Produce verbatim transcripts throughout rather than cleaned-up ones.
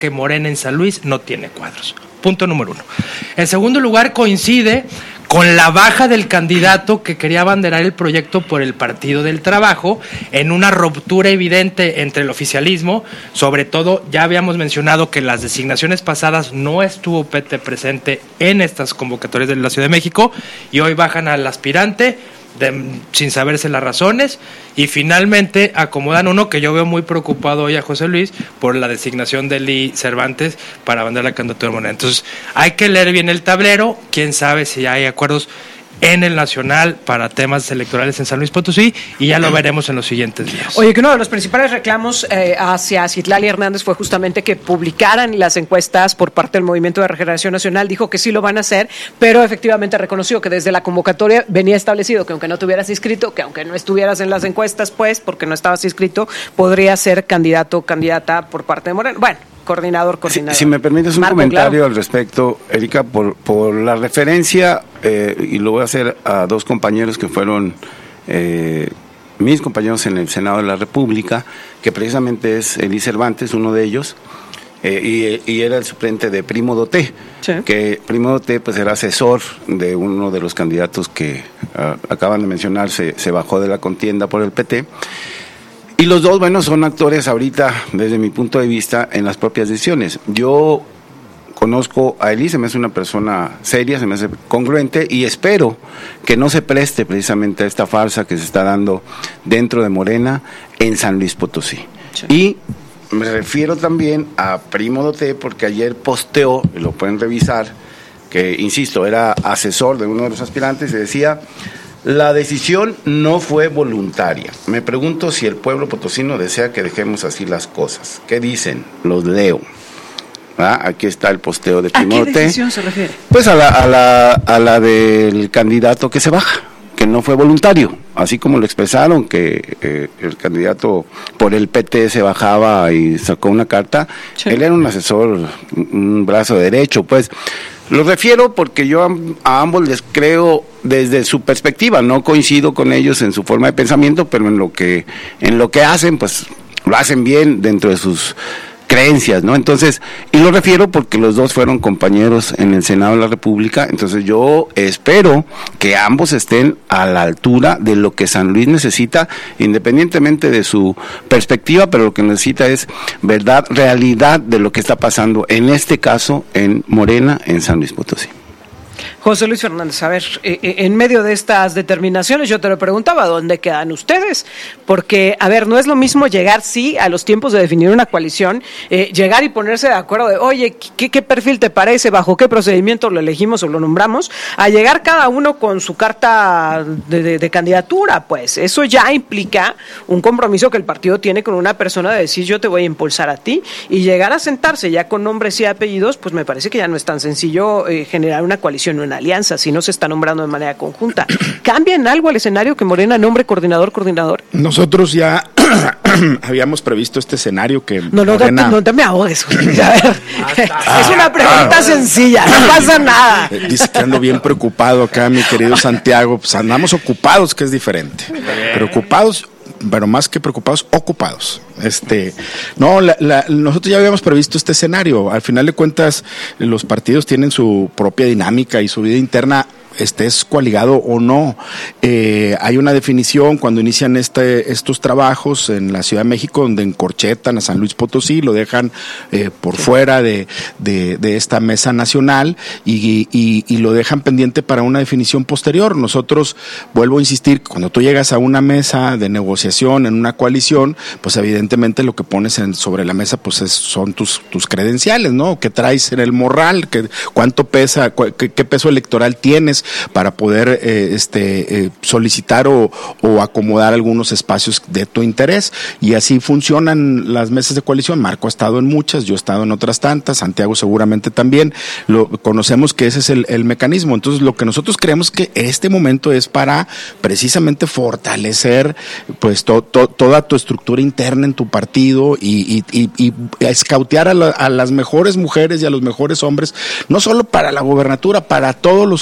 que Morena en San Luis no tiene cuadros. Punto número uno. En segundo lugar, coincide con la baja del candidato que quería abanderar el proyecto por el Partido del Trabajo, en una ruptura evidente entre el oficialismo. Sobre todo, ya habíamos mencionado que en las designaciones pasadas no estuvo P T presente en estas convocatorias de la Ciudad de México, y hoy bajan al aspirante de, sin saberse las razones, y finalmente acomodan uno que yo veo muy preocupado hoy a José Luis por la designación de Lee Cervantes para abanderar la candidatura de Morena. Entonces hay que leer bien el tablero, quién sabe si hay acuerdos en el Nacional para temas electorales en San Luis Potosí, y ya lo veremos en los siguientes días. Oye, que uno de los principales reclamos eh, hacia Citlali Hernández fue justamente que publicaran las encuestas por parte del Movimiento de Regeneración Nacional. Dijo que sí lo van a hacer, pero efectivamente reconoció que desde la convocatoria venía establecido que aunque no te hubieras inscrito, que aunque no estuvieras en las encuestas, pues, porque no estabas inscrito, podría ser candidato o candidata por parte de Morena. Bueno, coordinador, coordinador. Si, si me permites un Marco, comentario claro. al respecto, Erika, por, por la referencia, eh, y lo voy a hacer a dos compañeros que fueron eh, mis compañeros en el Senado de la República, que precisamente es Lee Cervantes, uno de ellos, eh, y, y era el suplente de Primo Doté, sí. que Primo Doté pues era asesor de uno de los candidatos que uh, acaban de mencionar, se, se bajó de la contienda por el P T. Y los dos, bueno, son actores ahorita, desde mi punto de vista, en las propias decisiones. Yo conozco a Eli, se me hace una persona seria, se me hace congruente, y espero que no se preste precisamente a esta farsa que se está dando dentro de Morena en San Luis Potosí. Sí. Y me refiero también a Primo Doté, porque ayer posteó, y lo pueden revisar, que, insisto, era asesor de uno de los aspirantes, y decía: la decisión no fue voluntaria. Me pregunto si el pueblo potosino desea que dejemos así las cosas. ¿Qué dicen? Los leo. ¿Ah? Aquí está el posteo de Primo Doté. ¿A qué decisión se refiere? Pues a la, a la, a la del candidato que se baja, que no fue voluntario, así como lo expresaron, que eh, el candidato por el P T se bajaba y sacó una carta. Sí. Él era un asesor, un brazo derecho, pues. Lo refiero porque yo a, a ambos les creo desde su perspectiva, no coincido con ellos en su forma de pensamiento, pero en lo que en lo que hacen, pues lo hacen bien dentro de sus creencias, ¿no? Entonces, y lo refiero porque los dos fueron compañeros en el Senado de la República. Entonces yo espero que ambos estén a la altura de lo que San Luis necesita, independientemente de su perspectiva, pero lo que necesita es verdad, realidad de lo que está pasando, en este caso en Morena, en San Luis Potosí. José Luis Fernández, a ver, eh, en medio de estas determinaciones yo te lo preguntaba, ¿dónde quedan ustedes? Porque, a ver, no es lo mismo llegar, sí, a los tiempos de definir una coalición, eh, llegar y ponerse de acuerdo de, oye, ¿qué, ¿qué perfil te parece? ¿Bajo qué procedimiento lo elegimos o lo nombramos? A llegar cada uno con su carta de, de, de candidatura, pues eso ya implica un compromiso que el partido tiene con una persona de decir, yo te voy a impulsar a ti, y llegar a sentarse ya con nombres y apellidos, pues me parece que ya no es tan sencillo eh, generar una coalición o una alianza, si no se está nombrando de manera conjunta. ¿Cambia en algo el escenario que Morena nombre coordinador, coordinador? Nosotros ya habíamos previsto este escenario que No, no, Morena... no, no te me ahogues. A ver, es una pregunta sencilla, no pasa nada. Dice que ando bien preocupado acá, mi querido Santiago. Pues andamos ocupados, que es diferente. Preocupados, pero más que preocupados, ocupados. Este, no, la, la, nosotros ya habíamos previsto este escenario. Al final de cuentas, los partidos tienen su propia dinámica y su vida interna, estés coaligado o no. Eh, hay una definición cuando inician este, estos trabajos en la Ciudad de México, donde encorchetan a San Luis Potosí, lo dejan eh, por fuera de, de, de esta mesa nacional y, y, y lo dejan pendiente para una definición posterior. Nosotros, vuelvo a insistir, cuando tú llegas a una mesa de negociación en una coalición, pues evidentemente lo que pones en, sobre la mesa pues es, son tus, tus credenciales, ¿no? ¿Qué traes en el morral? ¿Qué, cuánto pesa? Qué, ¿Qué peso electoral tienes para poder eh, este, eh, solicitar o, o acomodar algunos espacios de tu interés? Y así funcionan las mesas de coalición. Marco ha estado en muchas, yo he estado en otras tantas, Santiago seguramente también. Lo conocemos que ese es el, el mecanismo. Entonces, lo que nosotros creemos que este momento es para precisamente fortalecer pues to, to, toda tu estructura interna en tu partido y, y, y, y escautear a, la, a las mejores mujeres y a los mejores hombres, no solo para la gobernatura, para todos los cargos de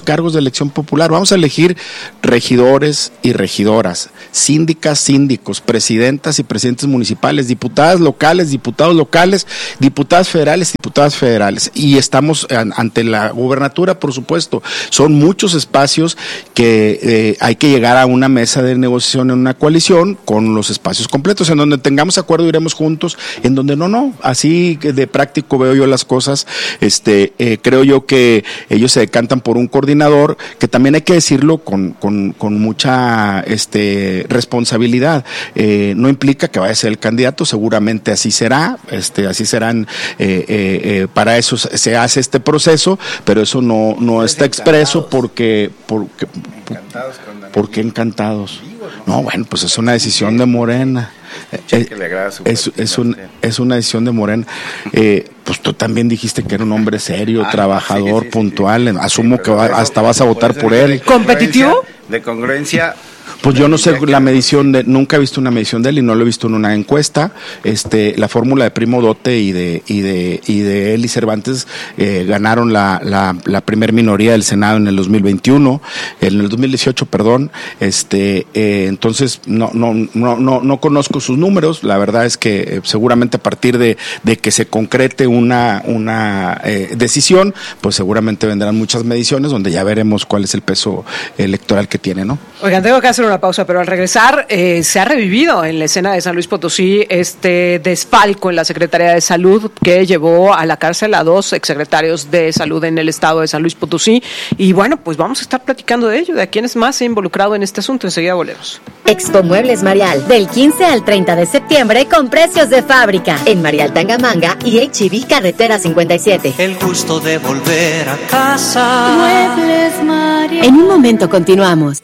elección popular. Vamos a elegir regidores y regidoras, síndicas, síndicos, presidentas y presidentes municipales, diputadas locales, diputados locales, diputadas federales, diputadas federales. Y estamos ante la gubernatura, por supuesto. Son muchos espacios que eh, hay que llegar a una mesa de negociación en una coalición con los espacios completos. En donde tengamos acuerdo iremos juntos, en donde no, no. Así de práctico veo yo las cosas. Este, eh, creo yo que ellos se decantan por un coordinador, que también hay que decirlo con, con, con mucha este, responsabilidad. Eh, no implica que vaya a ser el candidato, seguramente así será, este, así serán, eh, eh, eh, para eso se hace este proceso, pero eso no, no está expreso porque, porque, encantados porque encantados. No, bueno, pues es una decisión de Morena. Eh, es, es, un, es una decisión de Morena. Eh, pues tú también dijiste que era un hombre serio, ah, trabajador, sí, sí, puntual. Sí, sí. Asumo sí, que va, hasta vas a votar por él. ¿Competitivo? De congruencia. Pues yo no sé la medición de, nunca he visto una medición de él y no lo he visto en una encuesta. Este, la fórmula de Primo Dote y de y de y de Eli Cervantes eh, ganaron la, la la primer minoría del Senado en el dos mil veintiuno, en el dos mil dieciocho, perdón. Este, eh, entonces no no no no no conozco sus números. La verdad es que eh, seguramente a partir de de que se concrete una una eh, decisión, pues seguramente vendrán muchas mediciones donde ya veremos cuál es el peso electoral que tiene, ¿no? Oigan, tengo que hacer una pausa, pero al regresar eh, se ha revivido en la escena de San Luis Potosí este desfalco en la Secretaría de Salud que llevó a la cárcel a dos exsecretarios de salud en el estado de San Luis Potosí. Y bueno, pues vamos a estar platicando de ello, de a quiénes más se ha involucrado en este asunto. Enseguida volvemos. Expo Muebles Marial, del quince al treinta de septiembre con precios de fábrica en Marial Tangamanga y H E B Carretera cincuenta y siete. El gusto de volver a casa. Muebles Marial. En un momento continuamos.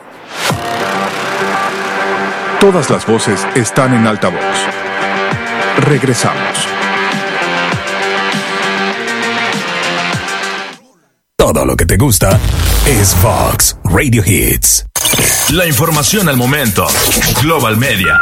Todas las voces están en altavoz. Regresamos. Todo lo que te gusta es Vox Radio Hits. La información al momento. Global Media.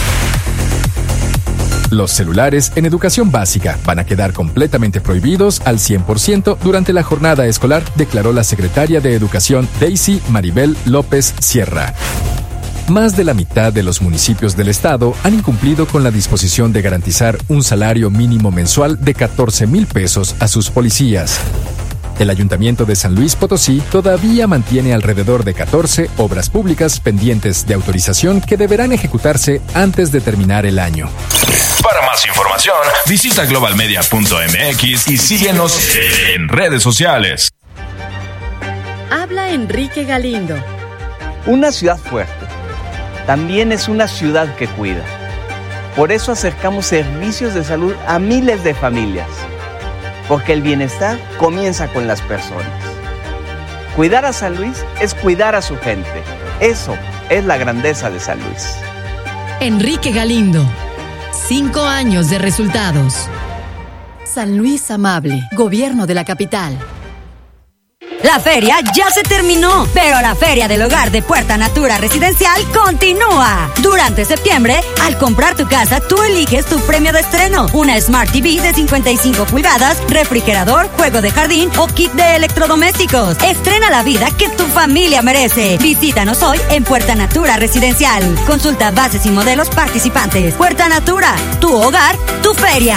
Los celulares en educación básica van a quedar completamente prohibidos al cien por ciento durante la jornada escolar, declaró la secretaria de Educación Daisy Maribel López Sierra. Más de la mitad de los municipios del estado han incumplido con la disposición de garantizar un salario mínimo mensual de catorce mil pesos a sus policías. El Ayuntamiento de San Luis Potosí todavía mantiene alrededor de catorce obras públicas pendientes de autorización que deberán ejecutarse antes de terminar el año. Para más información, visita global media punto m x y síguenos en redes sociales. Habla Enrique Galindo. Una ciudad fuerte también es una ciudad que cuida. Por eso acercamos servicios de salud a miles de familias. Porque el bienestar comienza con las personas. Cuidar a San Luis es cuidar a su gente. Eso es la grandeza de San Luis. Enrique Galindo. Cinco años de resultados. San Luis Amable, Gobierno de la Capital. La feria ya se terminó, pero la Feria del Hogar de Puerta Natura Residencial continúa. Durante septiembre, al comprar tu casa, tú eliges tu premio de estreno. Una Smart T V de cincuenta y cinco pulgadas, refrigerador, juego de jardín o kit de electrodomésticos. Estrena la vida que tu familia merece. Visítanos hoy en Puerta Natura Residencial. Consulta bases y modelos participantes. Puerta Natura, tu hogar, tu feria.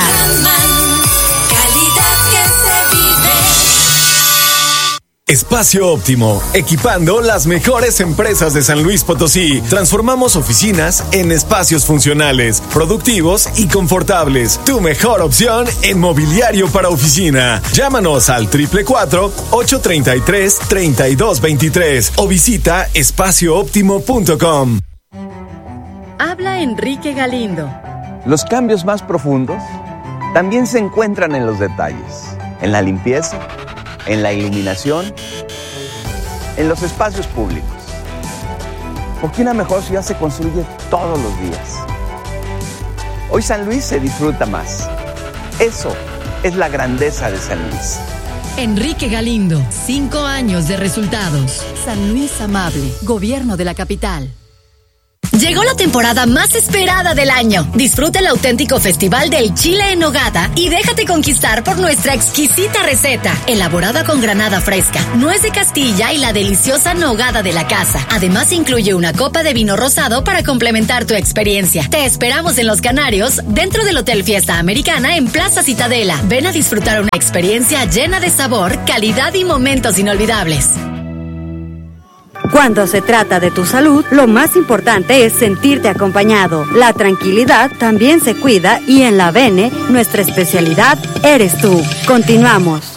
Espacio Óptimo, equipando las mejores empresas de San Luis Potosí. Transformamos oficinas en espacios funcionales, productivos y confortables. Tu mejor opción en mobiliario para oficina. Llámanos al cuatro cuatro cuatro, ocho tres tres, tres dos dos tres o visita espacio óptimo punto com. Habla Enrique Galindo. Los cambios más profundos también se encuentran en los detalles, en la limpieza, en la iluminación, en los espacios públicos. Porque una mejor ciudad se construye todos los días. Hoy San Luis se disfruta más. Eso es la grandeza de San Luis. Enrique Galindo, cinco años de resultados. San Luis Amable, Gobierno de la Capital. Llegó la temporada más esperada del año. Disfruta el auténtico festival del chile en nogada y déjate conquistar por nuestra exquisita receta, elaborada con granada fresca, nuez de Castilla y la deliciosa nogada de la casa. Además incluye una copa de vino rosado para complementar tu experiencia. Te esperamos en Los Canarios, dentro del Hotel Fiesta Americana en Plaza Citadela. Ven a disfrutar una experiencia llena de sabor, calidad y momentos inolvidables. Cuando se trata de tu salud, lo más importante es sentirte acompañado. La tranquilidad también se cuida y en la Bene, nuestra especialidad eres tú. Continuamos.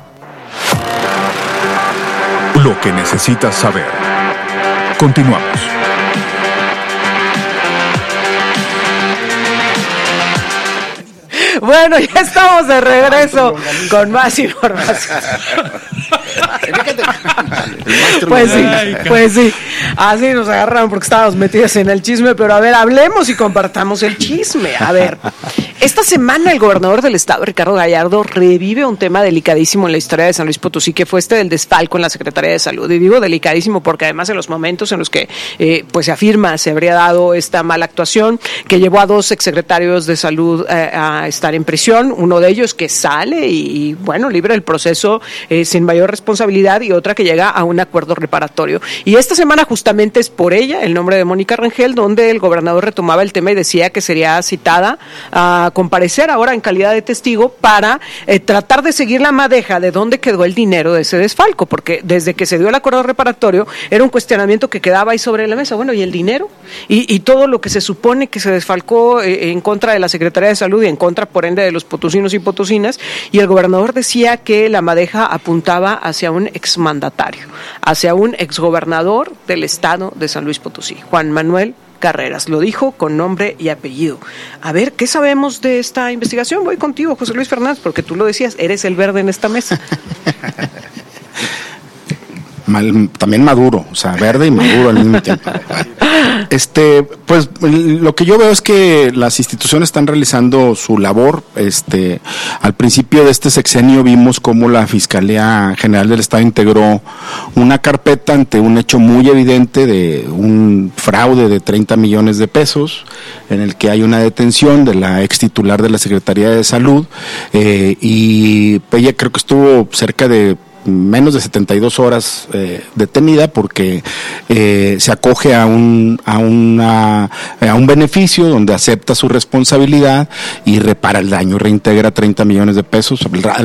Lo que necesitas saber. Continuamos. Bueno, ya estamos de regreso con más información. Pues sí, pues sí. Así nos agarraron porque estábamos metidos en el chisme, pero a ver, hablemos y compartamos el chisme. A ver, esta semana el gobernador del estado, Ricardo Gallardo, revive un tema delicadísimo en la historia de San Luis Potosí, que fue este del desfalco en la Secretaría de Salud. Y digo delicadísimo porque además en los momentos en los que eh, pues se afirma se habría dado esta mala actuación que llevó a dos exsecretarios de salud eh, a estar en prisión, uno de ellos que sale y, y bueno, libre del proceso eh, sin mayor responsabilidad, y otra que llega a un acuerdo reparatorio. Y esta semana justamente es por ella, el nombre de Mónica Rangel, donde el gobernador retomaba el tema y decía que sería citada a comparecer ahora en calidad de testigo para eh, tratar de seguir la madeja de dónde quedó el dinero de ese desfalco, porque desde que se dio el acuerdo reparatorio era un cuestionamiento que quedaba ahí sobre la mesa. Bueno, ¿y el dinero? Y, y todo lo que se supone que se desfalcó eh, en contra de la Secretaría de Salud y en contra, por ende, de los potosinos y potosinas, y el gobernador decía que la madeja apuntaba hacia un exmandatario, hacia un exgobernador del estado de San Luis Potosí, Juan Manuel Carreras. Lo dijo con nombre y apellido. A ver, ¿qué sabemos de esta investigación? Voy contigo, José Luis Fernández, porque tú lo decías, eres el verde en esta mesa. Mal, también maduro, o sea, verde y maduro al mismo tiempo. Este, pues lo que yo veo es que las instituciones están realizando su labor. Este, al principio de este sexenio vimos cómo la Fiscalía General del Estado integró una carpeta ante un hecho muy evidente de un fraude de treinta millones de pesos, en el que hay una detención de la ex titular de la Secretaría de Salud, eh, y ella creo que estuvo cerca de menos de setenta y dos horas eh, detenida porque eh, se acoge a un a una a un beneficio donde acepta su responsabilidad y repara el daño, reintegra treinta millones de pesos,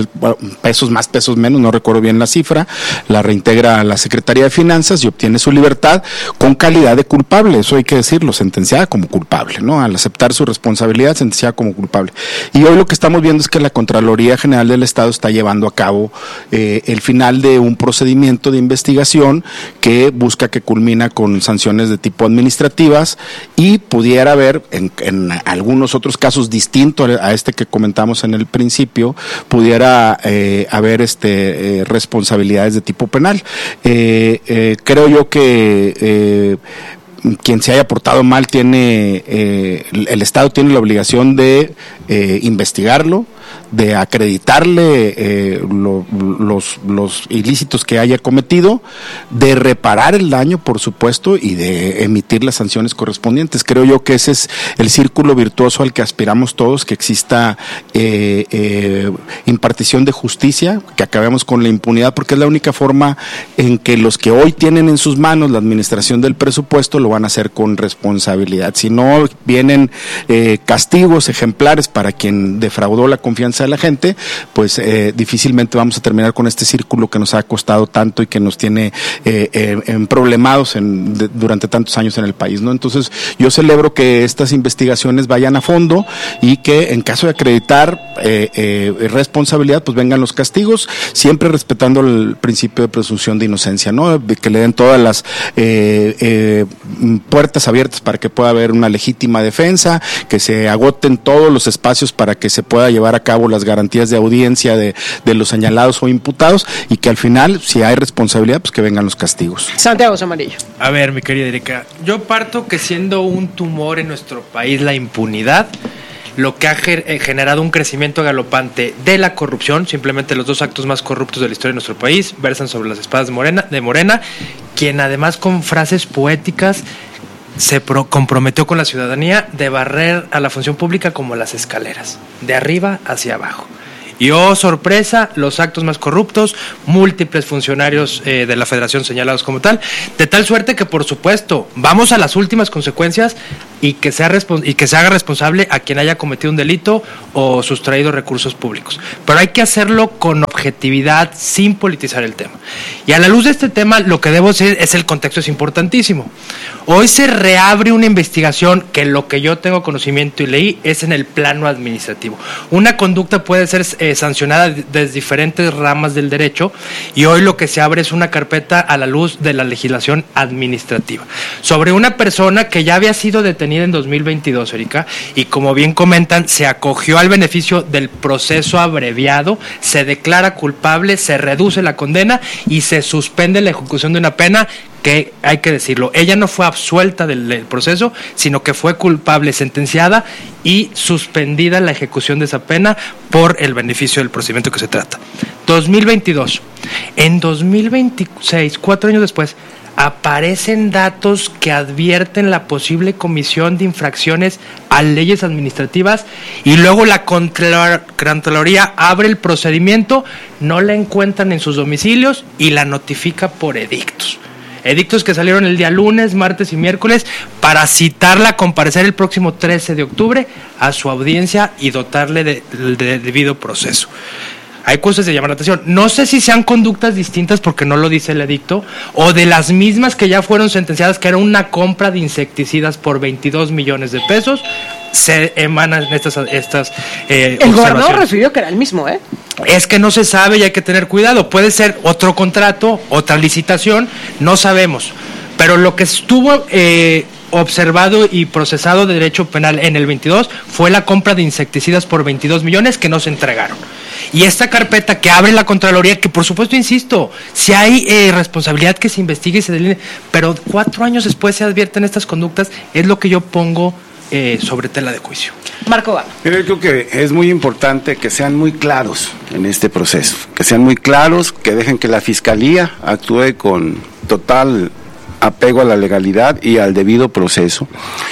pesos más, pesos menos, no recuerdo bien la cifra, la reintegra a la Secretaría de Finanzas y obtiene su libertad con calidad de culpable, eso hay que decirlo, sentenciada como culpable, ¿no? Al aceptar su responsabilidad, sentenciada como culpable. Y hoy lo que estamos viendo es que la Contraloría General del Estado está llevando a cabo eh, el final de un procedimiento de investigación que busca que culmina con sanciones de tipo administrativas y pudiera haber en, en algunos otros casos distintos a este que comentamos en el principio, pudiera eh, haber este eh, responsabilidades de tipo penal. Eh, eh, creo yo que eh, quien se haya portado mal tiene, eh, el Estado tiene la obligación de eh, investigarlo, de acreditarle eh, lo, los, los ilícitos que haya cometido, de reparar el daño, por supuesto, y de emitir las sanciones correspondientes. Creo yo que ese es el círculo virtuoso al que aspiramos todos, que exista eh, eh, impartición de justicia, que acabemos con la impunidad, porque es la única forma en que los que hoy tienen en sus manos la administración del presupuesto lo van a hacer con responsabilidad. Si no vienen eh, castigos ejemplares para quien defraudó la confianza de la gente, pues eh, difícilmente vamos a terminar con este círculo que nos ha costado tanto y que nos tiene eh, eh, en problemados en, de, durante tantos años en el país, ¿no? Entonces yo celebro que estas investigaciones vayan a fondo y que en caso de acreditar eh, eh, responsabilidad, pues vengan los castigos, siempre respetando el principio de presunción de inocencia, ¿no? De que le den todas las eh, eh, puertas abiertas para que pueda haber una legítima defensa, que se agoten todos los espacios para que se pueda llevar a cabo las garantías de audiencia de, de los señalados o imputados, y que al final, si hay responsabilidad, pues que vengan los castigos. Santiago Zamarillo. A ver, mi querida Erika, yo parto que siendo un tumor en nuestro país la impunidad, lo que ha generado un crecimiento galopante de la corrupción, simplemente los dos actos más corruptos de la historia de nuestro país versan sobre las espadas de Morena, de Morena, quien además con frases poéticas se pro- comprometió con la ciudadanía de barrer a la función pública como las escaleras, de arriba hacia abajo. Y oh, sorpresa, los actos más corruptos, múltiples funcionarios eh, de la Federación señalados como tal, de tal suerte que, por supuesto, vamos a las últimas consecuencias y que sea respons- y que se haga responsable a quien haya cometido un delito o sustraído recursos públicos. Pero hay que hacerlo con objetividad, sin politizar el tema. Y a la luz de este tema, lo que debo decir es el contexto es importantísimo. Hoy se reabre una investigación que lo que yo tengo conocimiento y leí es en el plano administrativo. Una conducta puede ser eh, sancionada desde diferentes ramas del derecho y hoy lo que se abre es una carpeta a la luz de la legislación administrativa sobre una persona que ya había sido detenida en dos mil veintidós, Erika, y como bien comentan, se acogió al beneficio del proceso abreviado, se declara culpable, se reduce la condena y se suspende la ejecución de una pena que, hay que decirlo, ella no fue absuelta del, del proceso, sino que fue culpable, sentenciada y suspendida la ejecución de esa pena por el beneficio del procedimiento que se trata. dos mil veintidós. En dos mil veintiséis, cuatro años después, aparecen datos que advierten la posible comisión de infracciones a leyes administrativas y luego la Contraloría abre el procedimiento, no la encuentran en sus domicilios y la notifica por edictos. Edictos que salieron el día lunes, martes y miércoles para citarla a comparecer el próximo trece de octubre a su audiencia y dotarle de, de, de debido proceso. Hay cosas de llamar la atención. No sé si sean conductas distintas porque no lo dice el edicto o de las mismas que ya fueron sentenciadas, que era una compra de insecticidas por veintidós millones de pesos. Se emanan estas, estas eh, el gobernador refirió que era el mismo, ¿eh? Es que no se sabe y hay que tener cuidado. Puede ser otro contrato, otra licitación, no sabemos. Pero lo que estuvo eh, observado y procesado de derecho penal en el veintidós fue la compra de insecticidas por veintidós millones que no se entregaron. Y esta carpeta que abre la Contraloría, que por supuesto, insisto, si hay eh, responsabilidad que se investigue y se delinee, pero cuatro años después se advierten estas conductas, es lo que yo pongo eh, sobre tela de juicio. Marco Gama. Yo creo que es muy importante que sean muy claros en este proceso, que sean muy claros, que dejen que la Fiscalía actúe con total apego a la legalidad y al debido proceso,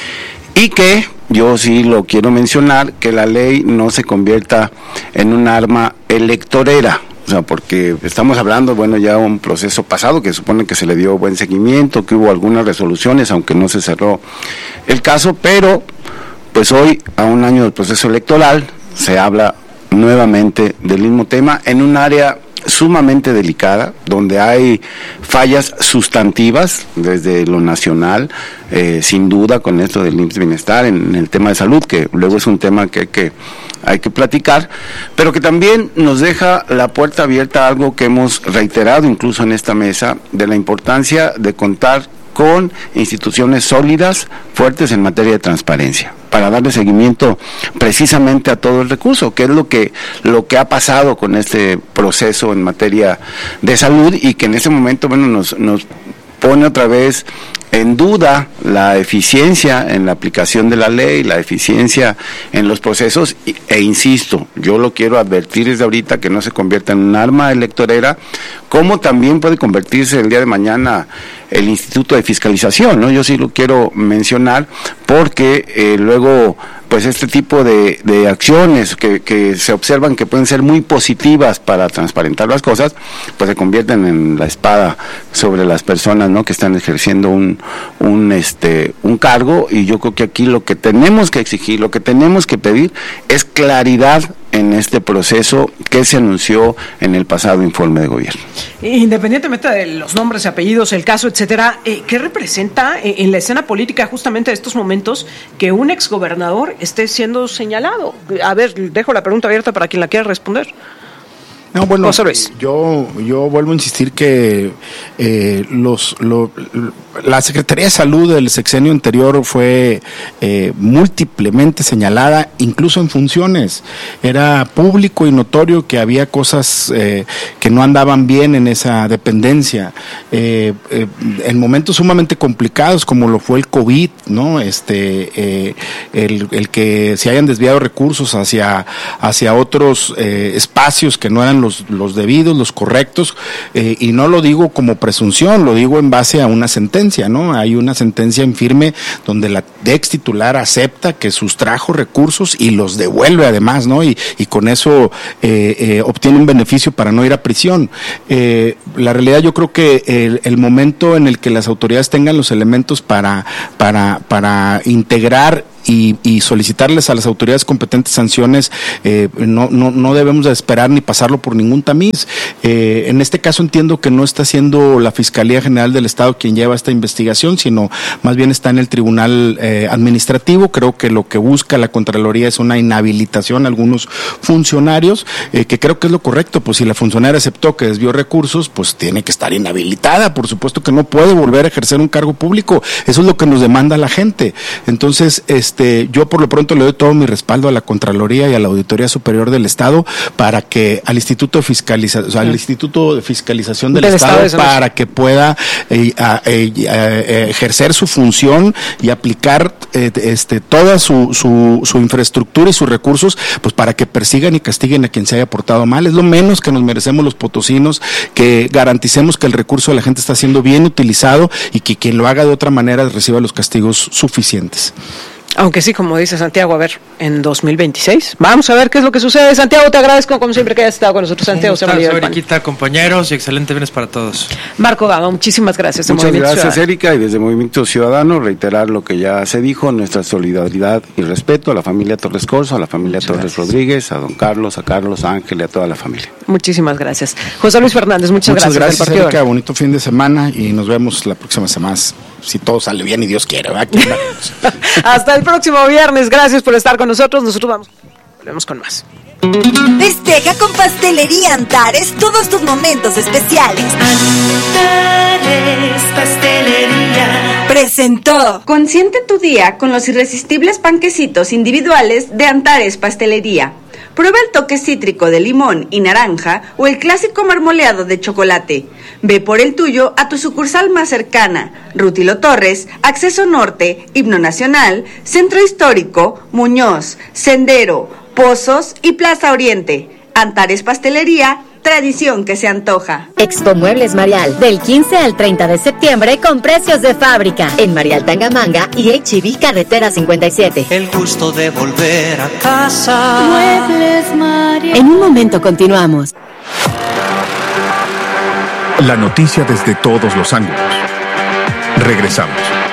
y que yo sí lo quiero mencionar, que la ley no se convierta en un arma electorera, o sea, porque estamos hablando, bueno, ya un proceso pasado que supone que se le dio buen seguimiento, que hubo algunas resoluciones, aunque no se cerró el caso, pero pues hoy, a un año del proceso electoral, se habla nuevamente del mismo tema en un área sumamente delicada, donde hay fallas sustantivas desde lo nacional, eh, sin duda con esto del I M S S Bienestar, en, en el tema de salud, que luego es un tema que hay que, hay que platicar, pero que también nos deja la puerta abierta a algo que hemos reiterado incluso en esta mesa, de la importancia de contar con instituciones sólidas, fuertes en materia de transparencia, para darle seguimiento precisamente a todo el recurso, que es lo que lo que ha pasado con este proceso en materia de salud y que en ese momento, bueno, nos nos pone otra vez en duda la eficiencia en la aplicación de la ley, la eficiencia en los procesos, e insisto, yo lo quiero advertir desde ahorita, que no se convierta en un arma electorera, como también puede convertirse el día de mañana el Instituto de Fiscalización, ¿no? Yo sí lo quiero mencionar porque eh, luego pues este tipo de, de acciones que, que se observan que pueden ser muy positivas para transparentar las cosas, pues se convierten en la espada sobre las personas, ¿no?, que están ejerciendo un, un, este, un cargo, y yo creo que aquí lo que tenemos que exigir, lo que tenemos que pedir es claridad en este proceso que se anunció en el pasado informe de gobierno. Independientemente de los nombres y apellidos, el caso, etcétera, eh, ¿qué representa en la escena política justamente de estos momentos que un exgobernador esté siendo señalado? A ver, dejo la pregunta abierta para quien la quiera responder. No, bueno, yo yo vuelvo a insistir que eh, los lo, la Secretaría de Salud del sexenio anterior fue eh, múltiplemente señalada, incluso en funciones. Era público y notorio que había cosas eh, que no andaban bien en esa dependencia. Eh, eh, en momentos sumamente complicados, como lo fue el COVID, ¿no? Este, eh, el, el que se hayan desviado recursos hacia, hacia otros eh, espacios que no eran los los, los debidos, los correctos, eh, y no lo digo como presunción, lo digo en base a una sentencia, ¿no? Hay una sentencia en firme donde la ex titular acepta que sustrajo recursos y los devuelve además, ¿no? Y, y con eso eh, eh, obtiene un beneficio para no ir a prisión. Eh, la realidad, yo creo que el, el momento en el que las autoridades tengan los elementos para, para, para integrar Y, y solicitarles a las autoridades competentes sanciones, eh, no, no, no debemos de esperar ni pasarlo por ningún tamiz. Eh, en este caso entiendo que no está siendo la Fiscalía General del Estado quien lleva esta investigación, sino más bien está en el Tribunal eh, Administrativo. Creo que lo que busca la Contraloría es una inhabilitación a algunos funcionarios, eh, que creo que es lo correcto. Pues si la funcionaria aceptó que desvió recursos, pues tiene que estar inhabilitada. Por supuesto que no puede volver a ejercer un cargo público. Eso es lo que nos demanda la gente. Entonces, este Este, yo por lo pronto le doy todo mi respaldo a la Contraloría y a la Auditoría Superior del Estado para que al Instituto de Fiscalización, o sea, al Instituto de Fiscalización del, del Estado, Estado para que pueda eh, a, eh, eh, ejercer su función y aplicar eh, este toda su, su, su infraestructura y sus recursos, pues para que persigan y castiguen a quien se haya portado mal. Es lo menos que nos merecemos los potosinos, que garanticemos que el recurso de la gente está siendo bien utilizado y que quien lo haga de otra manera reciba los castigos suficientes. Aunque sí, como dice Santiago, a ver, en dos mil veintiséis, vamos a ver qué es lo que sucede. Santiago, te agradezco como siempre que hayas estado con nosotros. Santiago, un gustazo, Eriquita, compañeros, y excelente viernes para todos. Marco Gama, muchísimas gracias. Muchas gracias, Ciudadano. Erika, y desde Movimiento Ciudadano reiterar lo que ya se dijo, nuestra solidaridad y respeto a la familia Torres Corzo, a la familia muchas Torres gracias. Rodríguez, a don Carlos, a Carlos, a Ángel y a toda la familia. Muchísimas gracias. José Luis Fernández, muchas, muchas gracias. Muchas gracias, Erika, bonito fin de semana y nos vemos la próxima semana, si todo sale bien y Dios quiere, ¿verdad? Hasta el próximo viernes. Gracias por estar con nosotros. Nosotros vamos, volvemos con más. Festeja con Pastelería Antares todos tus momentos especiales. Antares Pastelería presentó. Consiente tu día con los irresistibles panquecitos individuales de Antares Pastelería. Prueba el toque cítrico de limón y naranja o el clásico marmoleado de chocolate. Ve por el tuyo a tu sucursal más cercana. Rutilo Torres, Acceso Norte, Himno Nacional, Centro Histórico, Muñoz, Sendero, Pozos y Plaza Oriente. Antares Pastelería, tradición que se antoja. Expo Muebles Marial, del quince al treinta de septiembre con precios de fábrica. En Marial Tangamanga y H E B Carretera cincuenta y siete. El gusto de volver a casa. Muebles Marial. En un momento continuamos. La noticia desde todos los ángulos. Regresamos.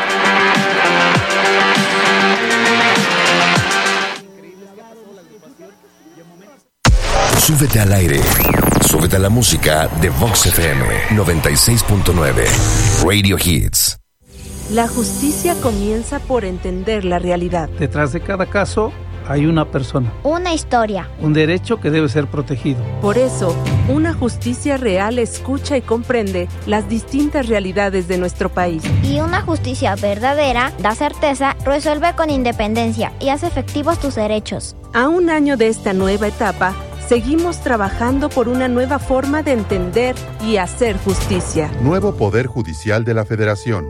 Súbete al aire. Súbete a la música de Vox F M noventa y seis punto nueve. Radio Hits. La justicia comienza por entender la realidad. Detrás de cada caso hay una persona. Una historia. Un derecho que debe ser protegido. Por eso, una justicia real escucha y comprende las distintas realidades de nuestro país. Y una justicia verdadera da certeza, resuelve con independencia y hace efectivos tus derechos. A un año de esta nueva etapa, seguimos trabajando por una nueva forma de entender y hacer justicia. Nuevo Poder Judicial de la Federación.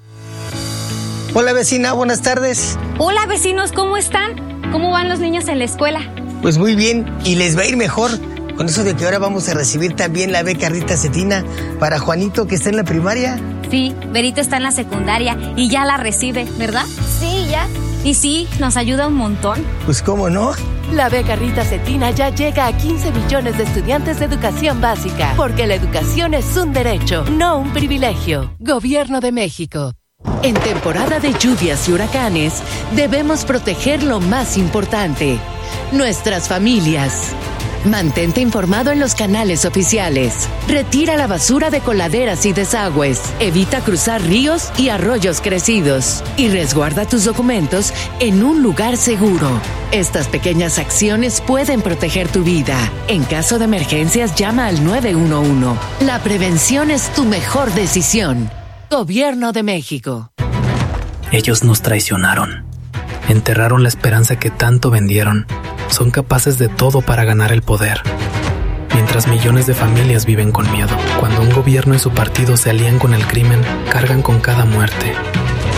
Hola vecina, buenas tardes. Hola vecinos, ¿cómo están? ¿Cómo van los niños en la escuela? Pues muy bien, y les va a ir mejor con eso de que ahora vamos a recibir también la beca Rita Cetina para Juanito, que está en la primaria. Sí, Berito está en la secundaria y ya la recibe, ¿verdad? Sí, ya. Y sí, nos ayuda un montón. Pues cómo no. La beca Rita Cetina ya llega a quince millones de estudiantes de educación básica, porque la educación es un derecho, no un privilegio. Gobierno de México. En temporada de lluvias y huracanes, debemos proteger lo más importante, nuestras familias. Mantente informado en los canales oficiales. Retira la basura de coladeras y desagües. Evita cruzar ríos y arroyos crecidos. Y resguarda tus documentos en un lugar seguro. Estas pequeñas acciones pueden proteger tu vida. En caso de emergencias, llama al nueve uno uno. La prevención es tu mejor decisión. Gobierno de México. Ellos nos traicionaron. Enterraron la esperanza que tanto vendieron. Son capaces de todo para ganar el poder. Mientras millones de familias viven con miedo. Cuando un gobierno y su partido se alían con el crimen, cargan con cada muerte.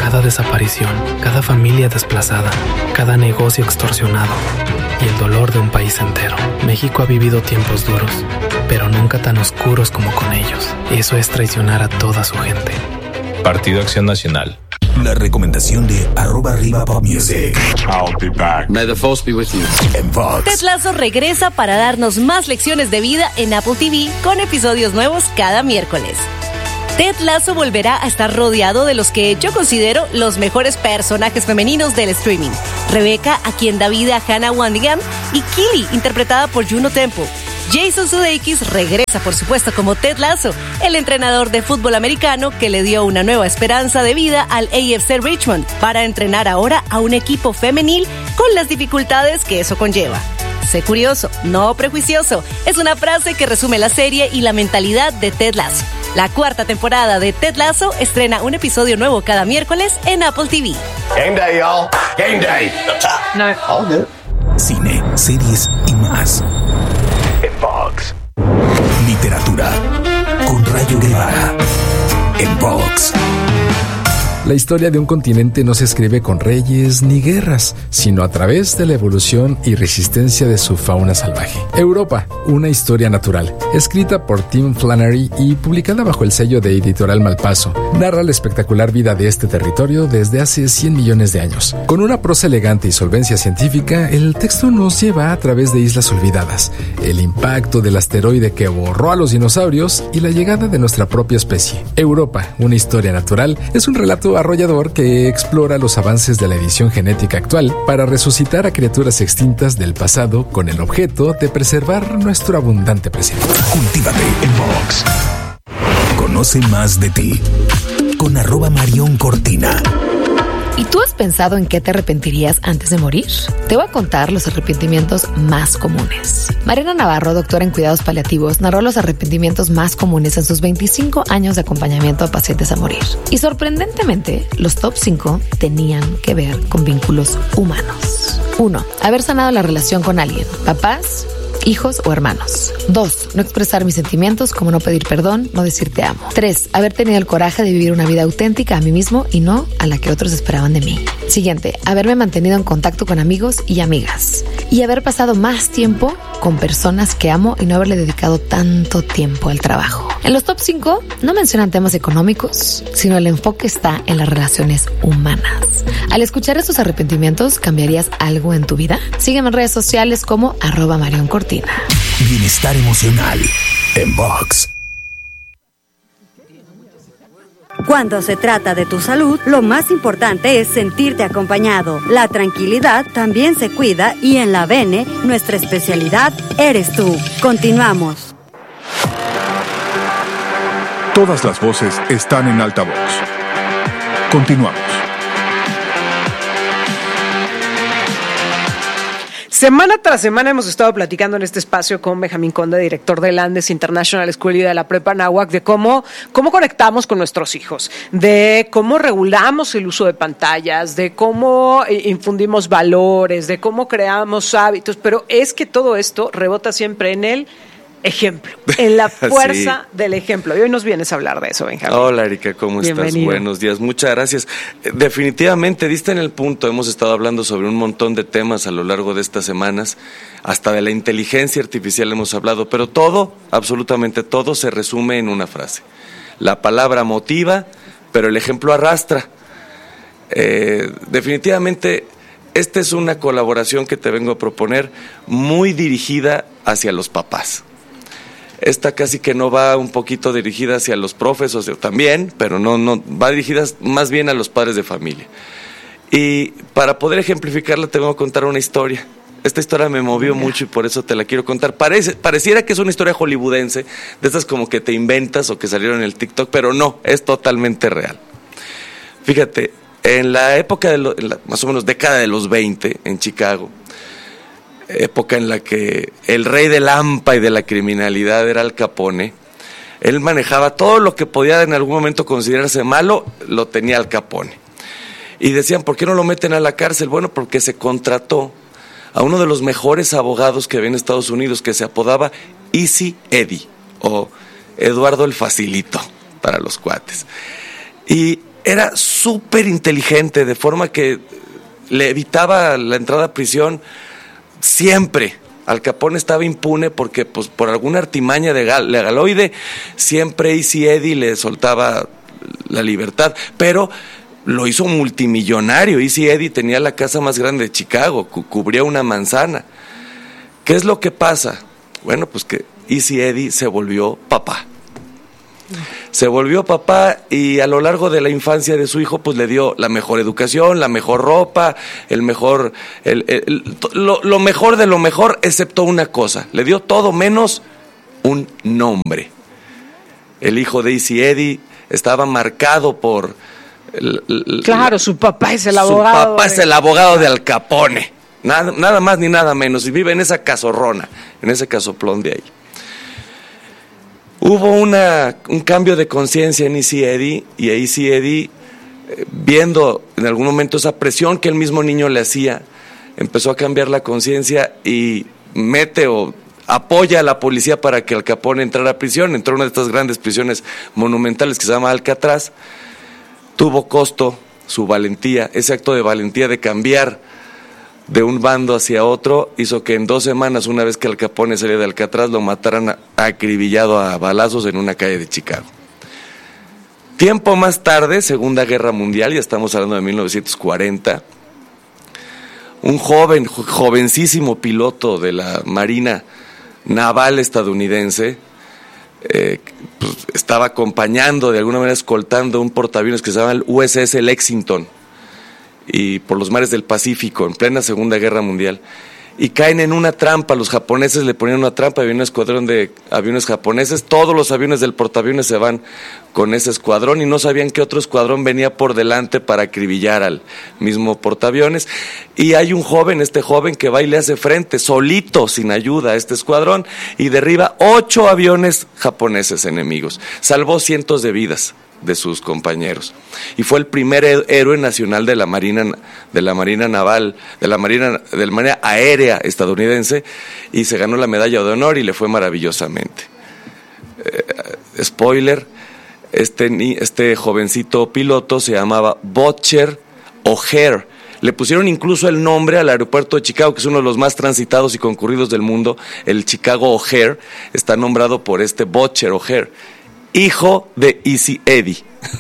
Cada desaparición, cada familia desplazada, cada negocio extorsionado y el dolor de un país entero. México ha vivido tiempos duros, pero nunca tan oscuros como con ellos. Eso es traicionar a toda su gente. Partido Acción Nacional. La recomendación de arroba arriba pop music. I'll be back. May the force be with you. En Vox. Ted Lasso regresa para darnos más lecciones de vida en Apple T V con episodios nuevos cada miércoles. Ted Lasso volverá a estar rodeado de los que yo considero los mejores personajes femeninos del streaming. Rebecca, a quien da vida a Hannah Waddingham, y Keely, interpretada por Juno Temple. Jason Sudeikis regresa, por supuesto, como Ted Lasso, el entrenador de fútbol americano que le dio una nueva esperanza de vida al A F C Richmond para entrenar ahora a un equipo femenil con las dificultades que eso conlleva. Sé curioso, no prejuicioso. Es una frase que resume la serie y la mentalidad de Ted Lasso. La cuarta temporada de Ted Lasso estrena un episodio nuevo cada miércoles en Apple T V. Game day, y'all. Game day. No. All good. Cine, series y más. En Vox. Literatura con Rayo Guevara. En Vox. La historia de un continente no se escribe con reyes ni guerras, sino a través de la evolución y resistencia de su fauna salvaje. Europa, una historia natural, escrita por Tim Flannery y publicada bajo el sello de Editorial Malpaso, narra la espectacular vida de este territorio desde hace cien millones de años. Con una prosa elegante y solvencia científica, el texto nos lleva a través de islas olvidadas, el impacto del asteroide que borró a los dinosaurios y la llegada de nuestra propia especie. Europa, una historia natural, es un relato arrollador que explora los avances de la edición genética actual para resucitar a criaturas extintas del pasado con el objeto de preservar nuestro abundante presente. Cultívate en Vox. Conoce más de ti con arroba Marión Cortina. ¿Y tú has pensado en qué te arrepentirías antes de morir? Te voy a contar los arrepentimientos más comunes. Mariana Navarro, doctora en cuidados paliativos, narró los arrepentimientos más comunes en sus veinticinco años de acompañamiento a pacientes a morir. Y sorprendentemente, los top cinco tenían que ver con vínculos humanos. uno. Haber sanado la relación con alguien. Papás, hijos o hermanos. Dos. No expresar mis sentimientos, como no pedir perdón, no decir te amo. Tres. Haber tenido el coraje de vivir una vida auténtica a mí mismo y no a la que otros esperaban de mí. Siguiente. Haberme mantenido en contacto con amigos y amigas. Y haber pasado más tiempo con personas que amo y no haberle dedicado tanto tiempo al trabajo. En los top cinco no mencionan temas económicos, sino el enfoque está en las relaciones humanas. Al escuchar estos arrepentimientos, ¿cambiarías algo en tu vida? Sígueme en redes sociales como arroba Marión Cortina. Bienestar emocional en Vox. Cuando se trata de tu salud, lo más importante es sentirte acompañado. La tranquilidad también se cuida y en la Bene, nuestra especialidad eres tú. Continuamos. Todas las voces están en altavoz. Continuamos. Semana tras semana hemos estado platicando en este espacio con Benjamín Conde, director del Andes International School y de la Prepa Anáhuac, de cómo, cómo conectamos con nuestros hijos, de cómo regulamos el uso de pantallas, de cómo infundimos valores, de cómo creamos hábitos, pero es que todo esto rebota siempre en el ejemplo, en la fuerza sí. del ejemplo. Y hoy nos vienes a hablar de eso, Benjamín. Hola, Erika, ¿cómo Bienvenido. estás? Buenos días, muchas gracias. Definitivamente diste en el punto, hemos estado hablando sobre un montón de temas a lo largo de estas semanas, hasta de la inteligencia artificial hemos hablado, pero todo, absolutamente todo, se resume en una frase. La palabra motiva, pero el ejemplo arrastra. Eh, definitivamente, esta es una colaboración que te vengo a proponer muy dirigida hacia los papás. Esta casi que no va un poquito dirigida hacia los profes, o sea, también, pero no, no, va dirigida más bien a los padres de familia. Y para poder ejemplificarla te voy a contar una historia. Esta historia me movió Venga. mucho y por eso te la quiero contar. Parece, pareciera que es una historia hollywoodense, de estas como que te inventas o que salieron en el TikTok, pero no, es totalmente real. Fíjate, en la época de lo, en la, más o menos década de los veinte en Chicago, época en la que el rey del hampa y de la criminalidad era Al Capone, él manejaba todo lo que podía en algún momento considerarse malo, lo tenía Al Capone. Y decían, ¿por qué no lo meten a la cárcel? Bueno, porque se contrató a uno de los mejores abogados que había en Estados Unidos, que se apodaba Easy Eddie, o Eduardo el Facilito, para los cuates. Y era súper inteligente, de forma que le evitaba la entrada a prisión siempre. Al Capone estaba impune porque, pues, por alguna artimaña de gal- legaloide, siempre Easy Eddie le soltaba la libertad, pero lo hizo multimillonario. Easy Eddie tenía la casa más grande de Chicago, cu- cubría una manzana. ¿Qué es lo que pasa? Bueno, pues que Easy Eddie se volvió papá. Se volvió papá y a lo largo de la infancia de su hijo, pues le dio la mejor educación, la mejor ropa, el mejor, el, el, el, lo, lo mejor de lo mejor, excepto una cosa. Le dio todo menos un nombre. El hijo de Easy Eddie estaba marcado por... El, el, claro, su papá es el abogado. Su papá de... es el abogado de Al Capone. Nada, nada más ni nada menos. Y vive en esa casorrona, en ese casoplón de ahí. Hubo una, un cambio de conciencia en Easy Eddie, y Easy Eddie, eh, viendo en algún momento esa presión que el mismo niño le hacía, empezó a cambiar la conciencia y mete o apoya a la policía para que Al Capone entrara a prisión. Entró a una de estas grandes prisiones monumentales que se llama Alcatraz. Tuvo costo su valentía, ese acto de valentía de cambiar de un bando hacia otro, hizo que en dos semanas, una vez que Al Capone salía de Alcatraz, lo mataran acribillado a balazos en una calle de Chicago. Tiempo más tarde, Segunda Guerra Mundial, ya estamos hablando de mil novecientos cuarenta, un joven, jovencísimo piloto de la Marina Naval estadounidense, eh, pues, estaba acompañando, de alguna manera escoltando un portaaviones que se llama el U S S Lexington, y por los mares del Pacífico, en plena Segunda Guerra Mundial, y caen en una trampa. Los japoneses le ponían una trampa, había un escuadrón de aviones japoneses, todos los aviones del portaaviones se van con ese escuadrón, y no sabían que otro escuadrón venía por delante para acribillar al mismo portaaviones, y hay un joven, este joven que va y le hace frente, solito, sin ayuda, a este escuadrón, y derriba ocho aviones japoneses enemigos, salvó cientos de vidas de sus compañeros, y fue el primer héroe nacional de la Marina, de la Marina Naval, de la Marina, de la Marina Aérea estadounidense, y se ganó la medalla de honor y le fue maravillosamente. Eh, spoiler, este, este jovencito piloto se llamaba Butcher O'Hare. Le pusieron incluso el nombre al aeropuerto de Chicago, que es uno de los más transitados y concurridos del mundo. El Chicago O'Hare está nombrado por este Butcher O'Hare, hijo de Easy Eddie,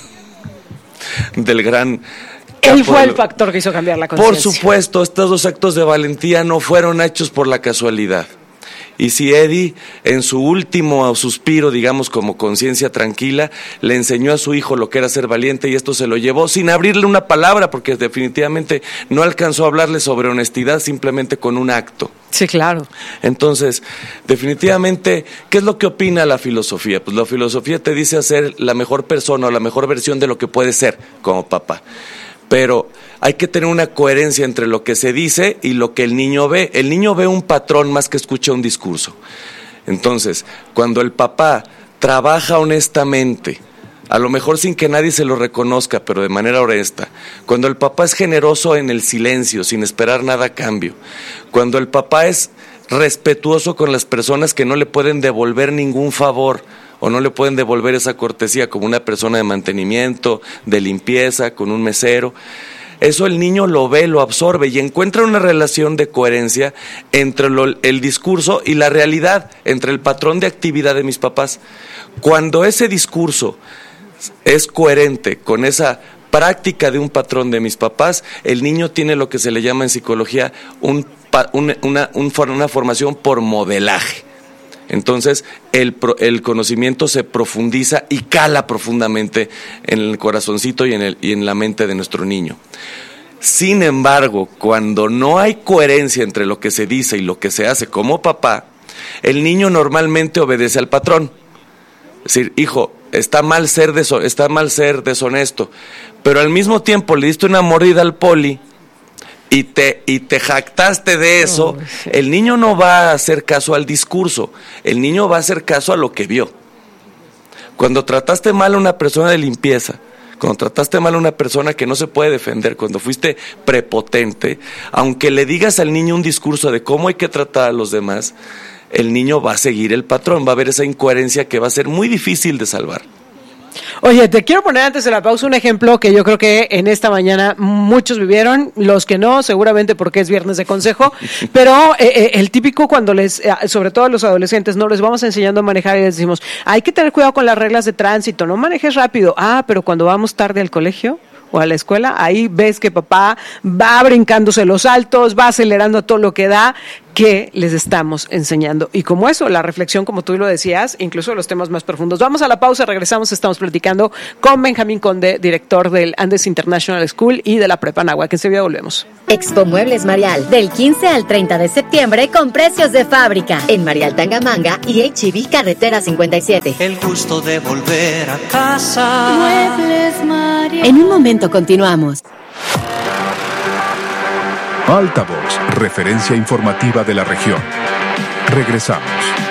del gran... Él fue el factor que hizo cambiar la conciencia. Por supuesto, estos dos actos de valentía no fueron hechos por la casualidad. Easy Eddie, en su último suspiro, digamos, como conciencia tranquila, le enseñó a su hijo lo que era ser valiente, y esto se lo llevó sin abrirle una palabra, porque definitivamente no alcanzó a hablarle sobre honestidad, simplemente con un acto. Sí, claro. Entonces, definitivamente, ¿qué es lo que opina la filosofía? Pues la filosofía te dice hacer la mejor persona o la mejor versión de lo que puedes ser como papá. Pero hay que tener una coherencia entre lo que se dice y lo que el niño ve. El niño ve un patrón más que escucha un discurso. Entonces, cuando el papá trabaja honestamente, a lo mejor sin que nadie se lo reconozca, pero de manera honesta, cuando el papá es generoso en el silencio, sin esperar nada a cambio, cuando el papá es respetuoso con las personas que no le pueden devolver ningún favor, o no le pueden devolver esa cortesía, como una persona de mantenimiento, de limpieza, con un mesero, eso el niño lo ve, lo absorbe y encuentra una relación de coherencia entre lo, el discurso y la realidad, entre el patrón de actividad de mis papás. Cuando ese discurso es coherente con esa práctica de un patrón de mis papás, el niño tiene lo que se le llama en psicología un, un, una, un, una formación por modelaje. Entonces, el, el conocimiento se profundiza y cala profundamente en el corazoncito y en, el, y en la mente de nuestro niño. Sin embargo, cuando no hay coherencia entre lo que se dice y lo que se hace como papá, el niño normalmente obedece al patrón. Es decir, hijo, está mal ser, deso- está mal ser deshonesto, pero al mismo tiempo le diste una mordida al poli, y te, y te jactaste de eso, oh, sí. El niño no va a hacer caso al discurso, el niño va a hacer caso a lo que vio. Cuando trataste mal a una persona de limpieza, cuando trataste mal a una persona que no se puede defender, cuando fuiste prepotente, aunque le digas al niño un discurso de cómo hay que tratar a los demás, el niño va a seguir el patrón, va a haber esa incoherencia que va a ser muy difícil de salvar. Oye, te quiero poner antes de la pausa un ejemplo que yo creo que en esta mañana muchos vivieron, los que no, seguramente porque es viernes de consejo, pero eh, eh, el típico cuando les, eh, sobre todo a los adolescentes, no les vamos enseñando a manejar y les decimos, hay que tener cuidado con las reglas de tránsito, no manejes rápido. Ah, pero cuando vamos tarde al colegio o a la escuela, ahí ves que papá va brincándose los saltos, va acelerando a todo lo que da. ¿Qué les estamos enseñando? Y como eso, la reflexión, como tú lo decías, incluso los temas más profundos. Vamos a la pausa, regresamos, estamos platicando con Benjamín Conde, director del Andes International School y de la Prepa Anáhuac. Enseguida volvemos. Expo Muebles Marial, del quince al treinta de septiembre con precios de fábrica en Marial Tangamanga y H E B Carretera cincuenta y siete. El gusto de volver a casa. Muebles Marial. En un momento continuamos. Altavoz, referencia informativa de la región. Regresamos.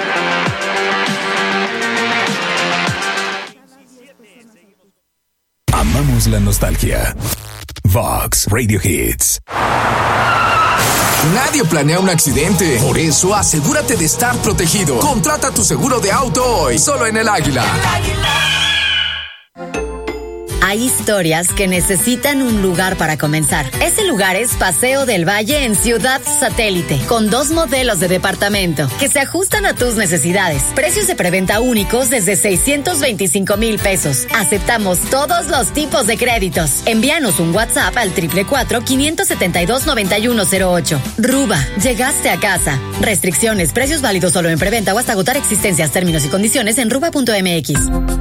Amamos la nostalgia. Vox Radio Hits. Nadie planea un accidente. Por eso, asegúrate de estar protegido. Contrata tu seguro de auto hoy, solo en El Águila. El Águila. Hay historias que necesitan un lugar para comenzar. Ese lugar es Paseo del Valle en Ciudad Satélite, con dos modelos de departamento que se ajustan a tus necesidades. Precios de preventa únicos desde seiscientos veinticinco mil pesos. Aceptamos todos los tipos de créditos. Envíanos un WhatsApp al cuatro cuatro cuatro, cinco siete dos, nueve uno cero ocho. Ruba, llegaste a casa. Restricciones, precios válidos solo en preventa o hasta agotar existencias, términos y condiciones en ruba punto m x.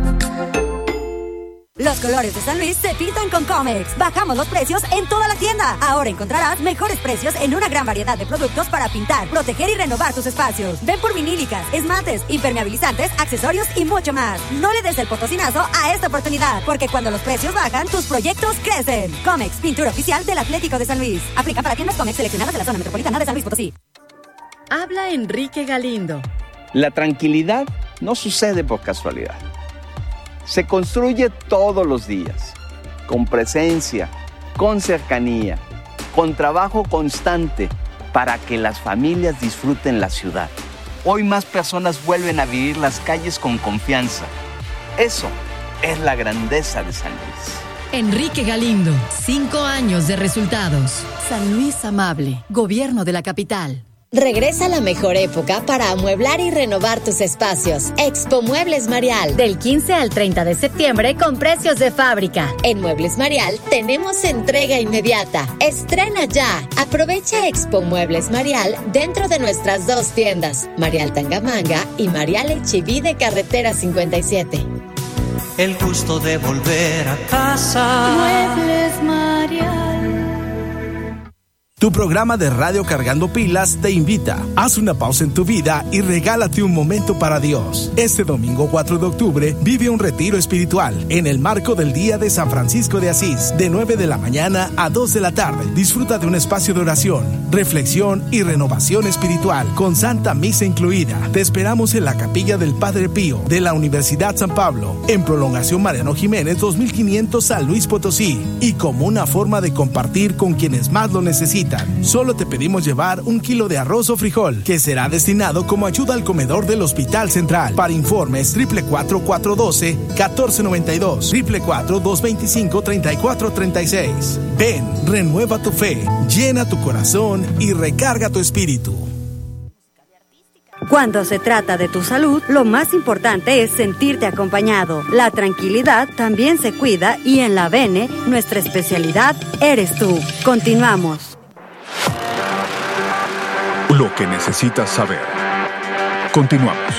Los colores de San Luis se pintan con Comex. Bajamos los precios en toda la tienda. Ahora encontrarás mejores precios en una gran variedad de productos para pintar, proteger y renovar tus espacios. Ven por vinílicas, esmaltes, impermeabilizantes, accesorios y mucho más. No le des el potosinazo a esta oportunidad, porque cuando los precios bajan, tus proyectos crecen. Comex, pintura oficial del Atlético de San Luis. Aplica para tiendas Comex seleccionadas de la zona metropolitana de San Luis Potosí. Habla Enrique Galindo. La tranquilidad no sucede por casualidad. Se construye todos los días, con presencia, con cercanía, con trabajo constante, para que las familias disfruten la ciudad. Hoy más personas vuelven a vivir las calles con confianza. Eso es la grandeza de San Luis. Enrique Galindo, cinco años de resultados. San Luis Amable, Gobierno de la Capital. Regresa la mejor época para amueblar y renovar tus espacios. Expo Muebles Marial, del quince al treinta de septiembre con precios de fábrica. En Muebles Marial tenemos entrega inmediata. Estrena ya. Aprovecha Expo Muebles Marial dentro de nuestras dos tiendas, Marial Tangamanga y Marial H E B de Carretera cincuenta y siete. El gusto de volver a casa. Muebles Marial. Tu programa de radio Cargando Pilas te invita. Haz una pausa en tu vida y regálate un momento para Dios. Este domingo cuatro de octubre vive un retiro espiritual en el marco del Día de San Francisco de Asís, de nueve de la mañana a dos de la tarde. Disfruta de un espacio de oración, reflexión y renovación espiritual con Santa Misa incluida. Te esperamos en la Capilla del Padre Pío de la Universidad San Pablo, en Prolongación Mariano Jiménez dos mil quinientos San Luis Potosí, y como una forma de compartir con quienes más lo necesitan. Solo te pedimos llevar un kilo de arroz o frijol, que será destinado como ayuda al comedor del Hospital Central. Para informes, triple cuatro cuatro uno dos, uno cuatro nueve dos, triple cuatro dos veinticinco, treinta y cuatro treinta y seis. Ven, renueva tu fe, llena tu corazón y recarga tu espíritu. Cuando se trata de tu salud, lo más importante es sentirte acompañado. La tranquilidad también se cuida y en la Bene, nuestra especialidad eres tú. Continuamos. Lo que necesitas saber. Continuamos.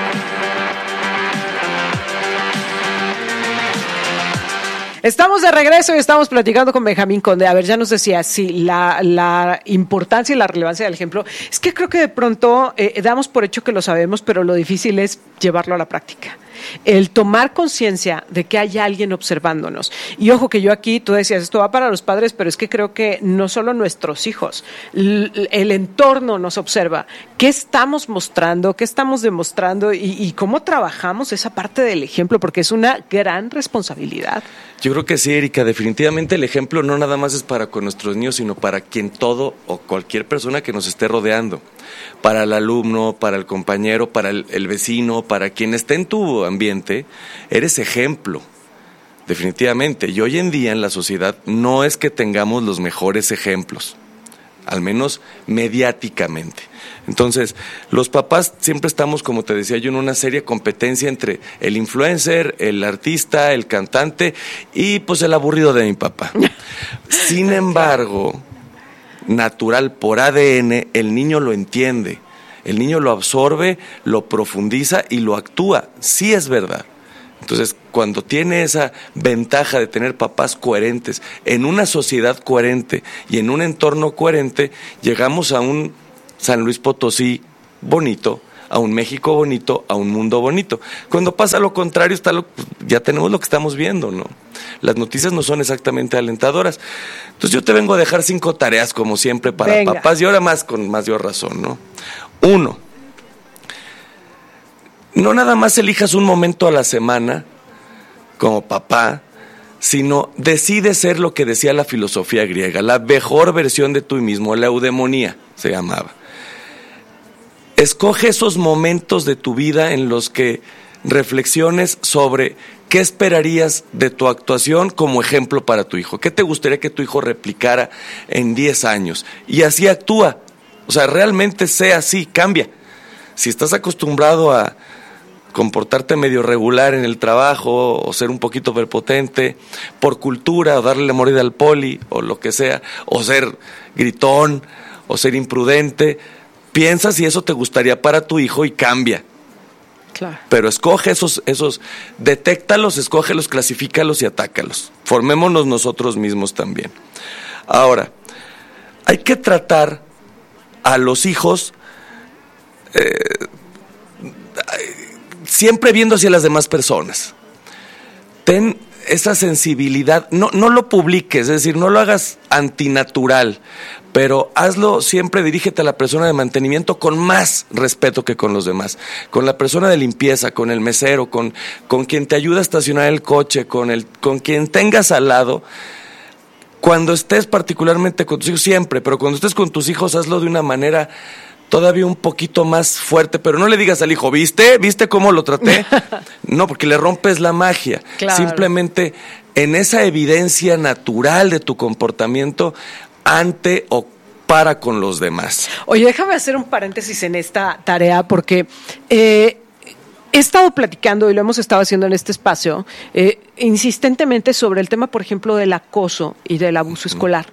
Estamos de regreso y estamos platicando con Benjamín Conde. A ver, ya nos decía, sí, la, la importancia y la relevancia del ejemplo. Es que creo que de pronto eh, damos por hecho que lo sabemos, pero lo difícil es llevarlo a la práctica. El tomar conciencia de que hay alguien observándonos. Y ojo que yo aquí, tú decías, esto va para los padres, pero es que creo que no solo nuestros hijos, el, el entorno nos observa. ¿Qué estamos mostrando? ¿Qué estamos demostrando? Y, y cómo trabajamos esa parte del ejemplo, porque es una gran responsabilidad. Yo creo que sí, Erika, definitivamente el ejemplo no nada más es para con nuestros niños, sino para quien todo o cualquier persona que nos esté rodeando. Para el alumno, para el compañero, para el, el vecino, para quien esté en tu ambiente, eres ejemplo. definitivamente. Y hoy en día en la sociedad no es que tengamos los mejores ejemplos, al menos mediáticamente. Entonces, los papás siempre estamos, como te decía yo, en una seria competencia entre el influencer, el artista, el cantante y pues el aburrido de mi papá. Sin embargo, natural por A D N, el niño lo entiende, el niño lo absorbe, lo profundiza y lo actúa. Sí es verdad. Entonces, cuando tiene esa ventaja de tener papás coherentes en una sociedad coherente y en un entorno coherente, llegamos a un San Luis Potosí bonito, a un México bonito, a un mundo bonito. Cuando pasa lo contrario, está lo, ya tenemos lo que estamos viendo, ¿no? Las noticias no son exactamente alentadoras. Entonces yo te vengo a dejar cinco tareas, como siempre, para Venga. papás, y ahora más con más dio razón, ¿no? Uno, no nada más elijas un momento a la semana como papá, sino decide ser lo que decía la filosofía griega, la mejor versión de tú mismo, la eudemonía se llamaba. Escoge esos momentos de tu vida en los que reflexiones sobre qué esperarías de tu actuación como ejemplo para tu hijo. ¿Qué te gustaría que tu hijo replicara en diez años? Y así actúa. O sea, realmente sea así, cambia. Si estás acostumbrado a comportarte medio regular en el trabajo o ser un poquito prepotente por cultura o darle la mordida al poli o lo que sea, o ser gritón o ser imprudente, piensa si eso te gustaría para tu hijo y cambia. Claro. Pero escoge esos, esos, detéctalos, escógelos, clasifícalos y atácalos. Formémonos nosotros mismos también. Ahora, hay que tratar a los hijos eh, siempre viendo hacia las demás personas. Ten esa sensibilidad, no, no lo publiques, es decir, no lo hagas antinatural, pero hazlo siempre, dirígete a la persona de mantenimiento con más respeto que con los demás, con la persona de limpieza, con el mesero, con, con quien te ayuda a estacionar el coche, con, el, con quien tengas al lado. Cuando estés particularmente con tus hijos, siempre, pero cuando estés con tus hijos, hazlo de una manera todavía un poquito más fuerte, pero no le digas al hijo, ¿viste? ¿Viste cómo lo traté? No, porque le rompes la magia. Claro. Simplemente en esa evidencia natural de tu comportamiento ante o para con los demás. Oye, déjame hacer un paréntesis en esta tarea, porque eh, he estado platicando, y lo hemos estado haciendo en este espacio, eh, insistentemente sobre el tema, por ejemplo, del acoso y del abuso uh-huh. escolar.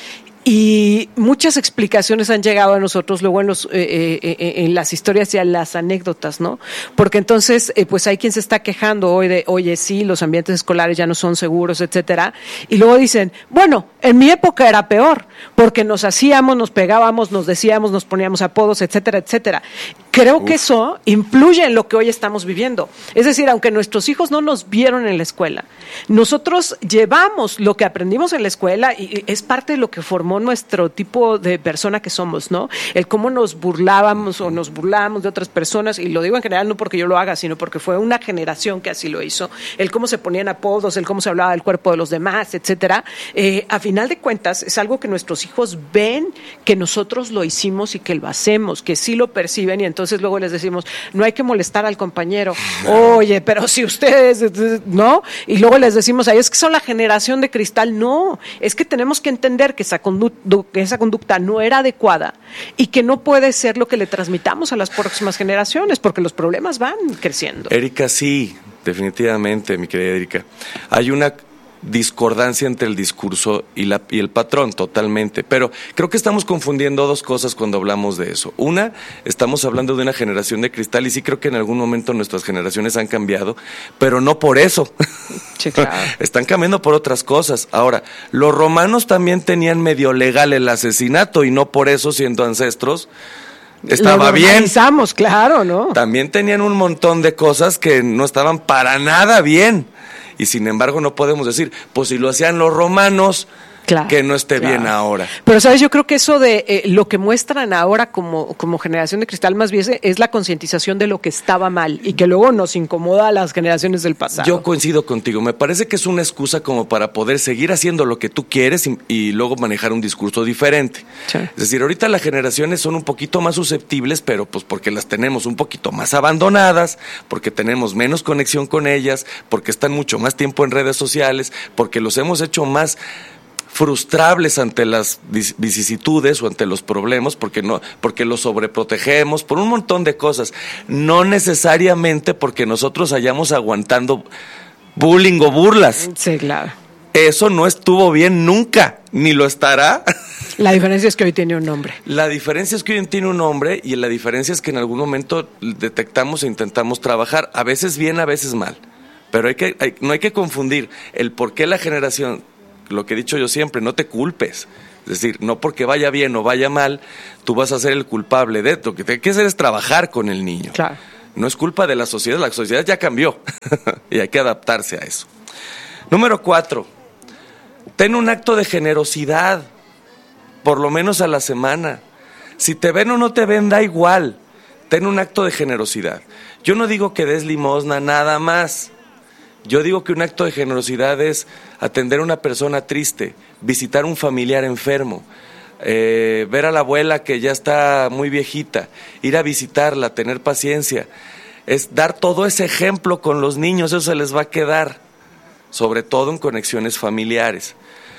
Y muchas explicaciones han llegado a nosotros luego en los eh, eh, en las historias y en las anécdotas, ¿no? Porque entonces, eh, pues hay quien se está quejando hoy de, oye, sí, los ambientes escolares ya no son seguros, etcétera. Y luego dicen, bueno, en mi época era peor, porque nos hacíamos, nos pegábamos, nos decíamos, nos poníamos apodos, etcétera, etcétera. Creo Uf. que eso influye en lo que hoy estamos viviendo. Es decir, aunque nuestros hijos no nos vieron en la escuela, nosotros llevamos lo que aprendimos en la escuela y es parte de lo que formó nuestro tipo de persona que somos, ¿no? El cómo nos burlábamos o nos burlábamos de otras personas, y lo digo en general no porque yo lo haga, sino porque fue una generación que así lo hizo, el cómo se ponían apodos, el cómo se hablaba del cuerpo de los demás, etcétera. Eh, a final de cuentas es algo que nuestros hijos ven que nosotros lo hicimos y que lo hacemos, que sí lo perciben, y entonces luego les decimos, no hay que molestar al compañero. No. Oye, pero si ustedes, ¿no? Y luego les decimos, ay, es que son la generación de cristal. No, es que tenemos que entender que esa conducta que esa conducta no era adecuada y que no puede ser lo que le transmitamos a las próximas generaciones, porque los problemas van creciendo. Erika, sí, definitivamente, mi querida Erika. Hay una discordancia entre el discurso y, la, y el patrón, totalmente, pero creo que estamos confundiendo dos cosas cuando hablamos de eso. Una, estamos hablando de una generación de cristal, y sí creo que en algún momento nuestras generaciones han cambiado, pero no por eso. Sí, claro. Están cambiando por otras cosas. Ahora, los romanos también tenían medio legal el asesinato, y no por eso, siendo ancestros, estaba lo bien. Claro, ¿no? También tenían un montón de cosas que no estaban para nada bien. Y sin embargo no podemos decir, pues si lo hacían los romanos, claro, que no esté claro. bien ahora. Pero, ¿sabes? Yo creo que eso de eh, lo que muestran ahora como, como generación de cristal más bien es la concientización de lo que estaba mal y que luego nos incomoda a las generaciones del pasado. Yo coincido contigo. Me parece que es una excusa como para poder seguir haciendo lo que tú quieres y, y luego manejar un discurso diferente. Sí. Es decir, ahorita las generaciones son un poquito más susceptibles, pero pues porque las tenemos un poquito más abandonadas, porque tenemos menos conexión con ellas, porque están mucho más tiempo en redes sociales, porque los hemos hecho más frustrables ante las vicisitudes o ante los problemas, porque no, porque los sobreprotegemos, por un montón de cosas, no necesariamente porque nosotros hayamos aguantando bullying o burlas. Sí, claro. Eso no estuvo bien nunca, ni lo estará. La diferencia es que hoy tiene un nombre. La diferencia es que hoy tiene un nombre y la diferencia es que en algún momento detectamos e intentamos trabajar, a veces bien, a veces mal, pero hay que, hay, no hay que confundir el por qué la generación. Lo que he dicho yo siempre, no te culpes. Es decir, no porque vaya bien o vaya mal, tú vas a ser el culpable de esto. Lo que tienes que hacer es trabajar con el niño. Claro. No es culpa de la sociedad, la sociedad ya cambió y hay que adaptarse a eso. Número cuatro, ten un acto de generosidad, por lo menos a la semana. Si te ven o no te ven, da igual. Ten un acto de generosidad. Yo no digo que des limosna, nada más. Yo digo que un acto de generosidad es atender a una persona triste, visitar a un familiar enfermo, eh, ver a la abuela que ya está muy viejita, ir a visitarla, tener paciencia. Es dar todo ese ejemplo con los niños, eso se les va a quedar, sobre todo en conexiones familiares.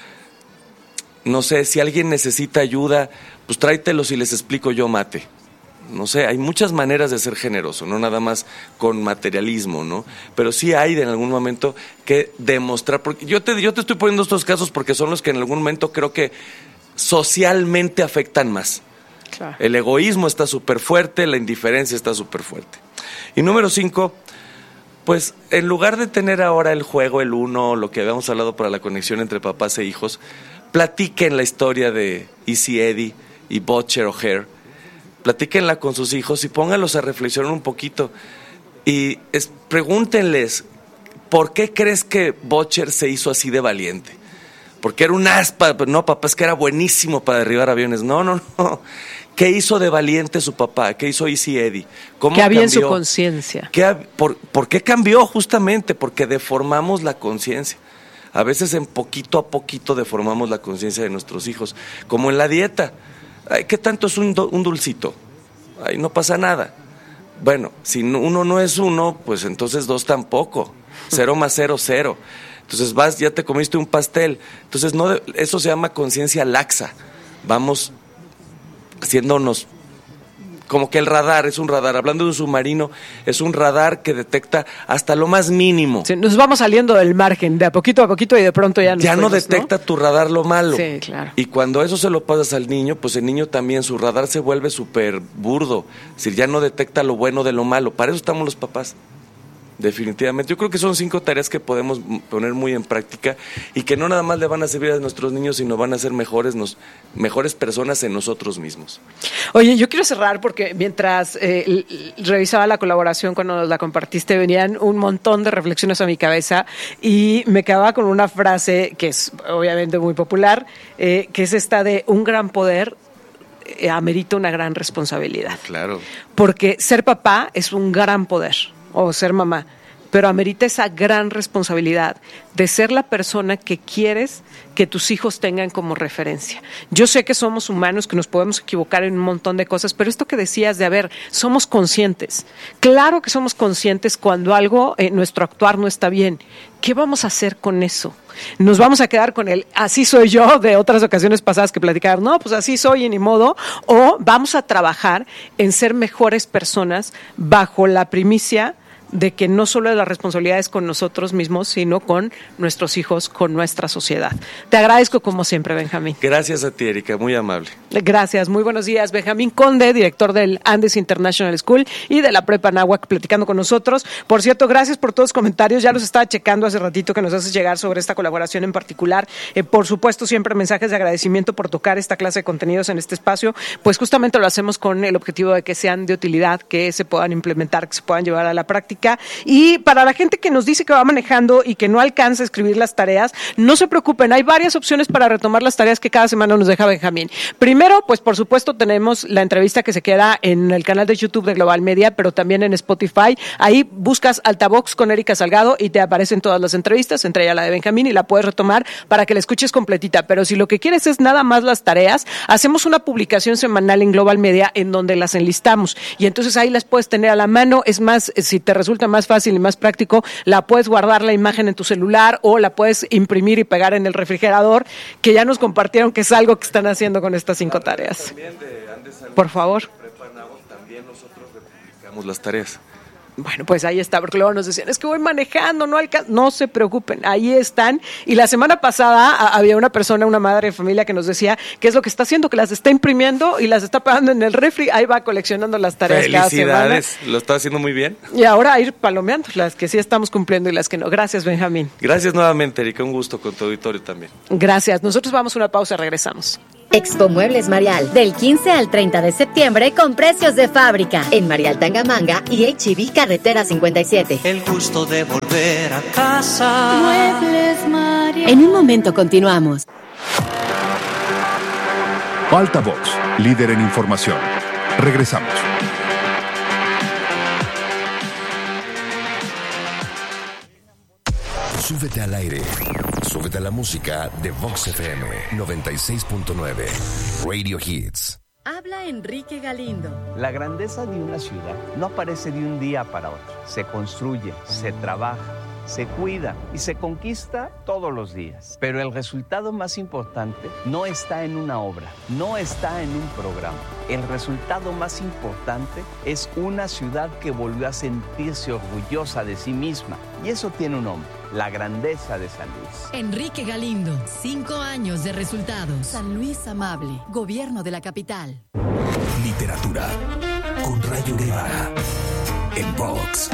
No sé, si alguien necesita ayuda, pues tráetelos y les explico yo mate. No sé, hay muchas maneras de ser generoso, no nada más con materialismo, ¿no? Pero sí hay en algún momento que demostrar, porque yo te, yo te estoy poniendo estos casos porque son los que en algún momento creo que socialmente afectan más. Claro. El egoísmo está súper fuerte, la indiferencia está súper fuerte. Y número cinco, pues en lugar de tener ahora el juego, el uno, lo que habíamos hablado para la conexión entre papás e hijos, platiquen la historia de Easy Eddie y Butcher O'Hare. Platíquenla con sus hijos y pónganlos a reflexionar un poquito y es, pregúntenles, ¿por qué crees que Butcher se hizo así de valiente? Porque era un aspa, no papá, es que era buenísimo para derribar aviones. No, no, no. ¿Qué hizo de valiente su papá? ¿Qué hizo Easy Eddie? ¿Cómo ¿Qué había cambió? en su conciencia? ¿Qué, por, ¿Por qué cambió? Justamente porque deformamos la conciencia. A veces en poquito a poquito deformamos la conciencia de nuestros hijos, como en la dieta. Ay, ¿qué tanto es un, do, un dulcito? Ay, no pasa nada. Bueno, si uno no es uno, pues entonces dos tampoco. Cero más cero, cero. Entonces vas, ya te comiste un pastel. Entonces no, eso se llama conciencia laxa. Vamos haciéndonos como que el radar es un radar. Hablando de un submarino, es un radar que detecta hasta lo más mínimo. Sí, nos vamos saliendo del margen, de a poquito a poquito y de pronto ya nos Ya no fuimos, detecta, ¿no? Tu radar lo malo. Sí, claro. Y cuando eso se lo pasas al niño, pues el niño también, su radar se vuelve súper burdo. Es decir, ya no detecta lo bueno de lo malo. Para eso estamos los papás. Definitivamente. Yo creo que son cinco tareas que podemos poner muy en práctica y que no nada más le van a servir a nuestros niños, sino van a ser mejores, nos, mejores personas en nosotros mismos. Oye, yo quiero cerrar porque mientras eh, revisaba la colaboración cuando nos la compartiste, venían un montón de reflexiones a mi cabeza y me quedaba con una frase que es obviamente muy popular, eh, que es esta de un gran poder eh, amerita una gran responsabilidad. Claro. Porque ser papá es un gran poder. O ser mamá, pero amerita esa gran responsabilidad de ser la persona que quieres que tus hijos tengan como referencia. Yo sé que somos humanos, que nos podemos equivocar en un montón de cosas, pero esto que decías de, a ver, somos conscientes. Claro que somos conscientes cuando algo en nuestro actuar no está bien. ¿Qué vamos a hacer con eso? Nos vamos a quedar con el así soy yo de otras ocasiones pasadas que platicar, no, pues así soy y ni modo, o vamos a trabajar en ser mejores personas bajo la primicia de que no solo la responsabilidad es con nosotros mismos, sino con nuestros hijos, con nuestra sociedad. Te agradezco como siempre, Benjamín. Gracias a ti, Erika, muy amable. Gracias, muy buenos días. Benjamín Conde, director del Andes International School y de la Prepa Anáhuac, platicando con nosotros. Por cierto, gracias por todos los comentarios, ya los estaba checando hace ratito que nos haces llegar sobre esta colaboración en particular. Eh, por supuesto, siempre mensajes de agradecimiento por tocar esta clase de contenidos en este espacio, pues justamente lo hacemos con el objetivo de que sean de utilidad, que se puedan implementar, que se puedan llevar a la práctica. básica. Y para la gente que nos dice que va manejando y que no alcanza a escribir las tareas, no se preocupen, hay varias opciones para retomar las tareas que cada semana nos deja Benjamín. Primero, pues por supuesto tenemos la entrevista que se queda en el canal de YouTube de Global Media, pero también en Spotify. Ahí buscas Altavox con Erika Salgado y te aparecen todas las entrevistas, entre ellas la de Benjamín, y la puedes retomar para que la escuches completita. Pero si lo que quieres es nada más las tareas, hacemos una publicación semanal en Global Media en donde las enlistamos y entonces ahí las puedes tener a la mano. Es más, si te resulta más fácil y más práctico, la puedes guardar la imagen en tu celular o la puedes imprimir y pegar en el refrigerador, que ya nos compartieron que es algo que están haciendo con estas cinco tareas. Por favor. También nosotros republicamos las tareas. Bueno, pues ahí está, porque luego nos decían, es que voy manejando, no alcanzo. No se preocupen, ahí están. Y la semana pasada a, había una persona, una madre de familia que nos decía qué es lo que está haciendo, que las está imprimiendo y las está pegando en el refri. Ahí va coleccionando las tareas cada semana. Felicidades, lo está haciendo muy bien. Y ahora a ir palomeando las que sí estamos cumpliendo y las que no. Gracias, Benjamín. Gracias nuevamente, Erika, un gusto con tu auditorio también. Gracias, nosotros vamos a una pausa, regresamos. Expo Muebles Marial, del quince al treinta de septiembre con precios de fábrica. En Marial Tangamanga y H E B Carretera cincuenta y siete. El gusto de volver a casa. Muebles Marial. En un momento continuamos. Altavox, líder en información. Regresamos. Súbete al aire. Súbete a la música de Vox F M noventa y seis punto nueve. Radio Hits. Habla Enrique Galindo. La grandeza de una ciudad no aparece de un día para otro. Se construye, se trabaja, se cuida y se conquista todos los días. Pero el resultado más importante no está en una obra, no está en un programa. El resultado más importante es una ciudad que volvió a sentirse orgullosa de sí misma. Y eso tiene un nombre: la grandeza de San Luis. Enrique Galindo, cinco años de resultados. San Luis Amable, gobierno de la capital. Literatura con Rayo Guevara en Vox.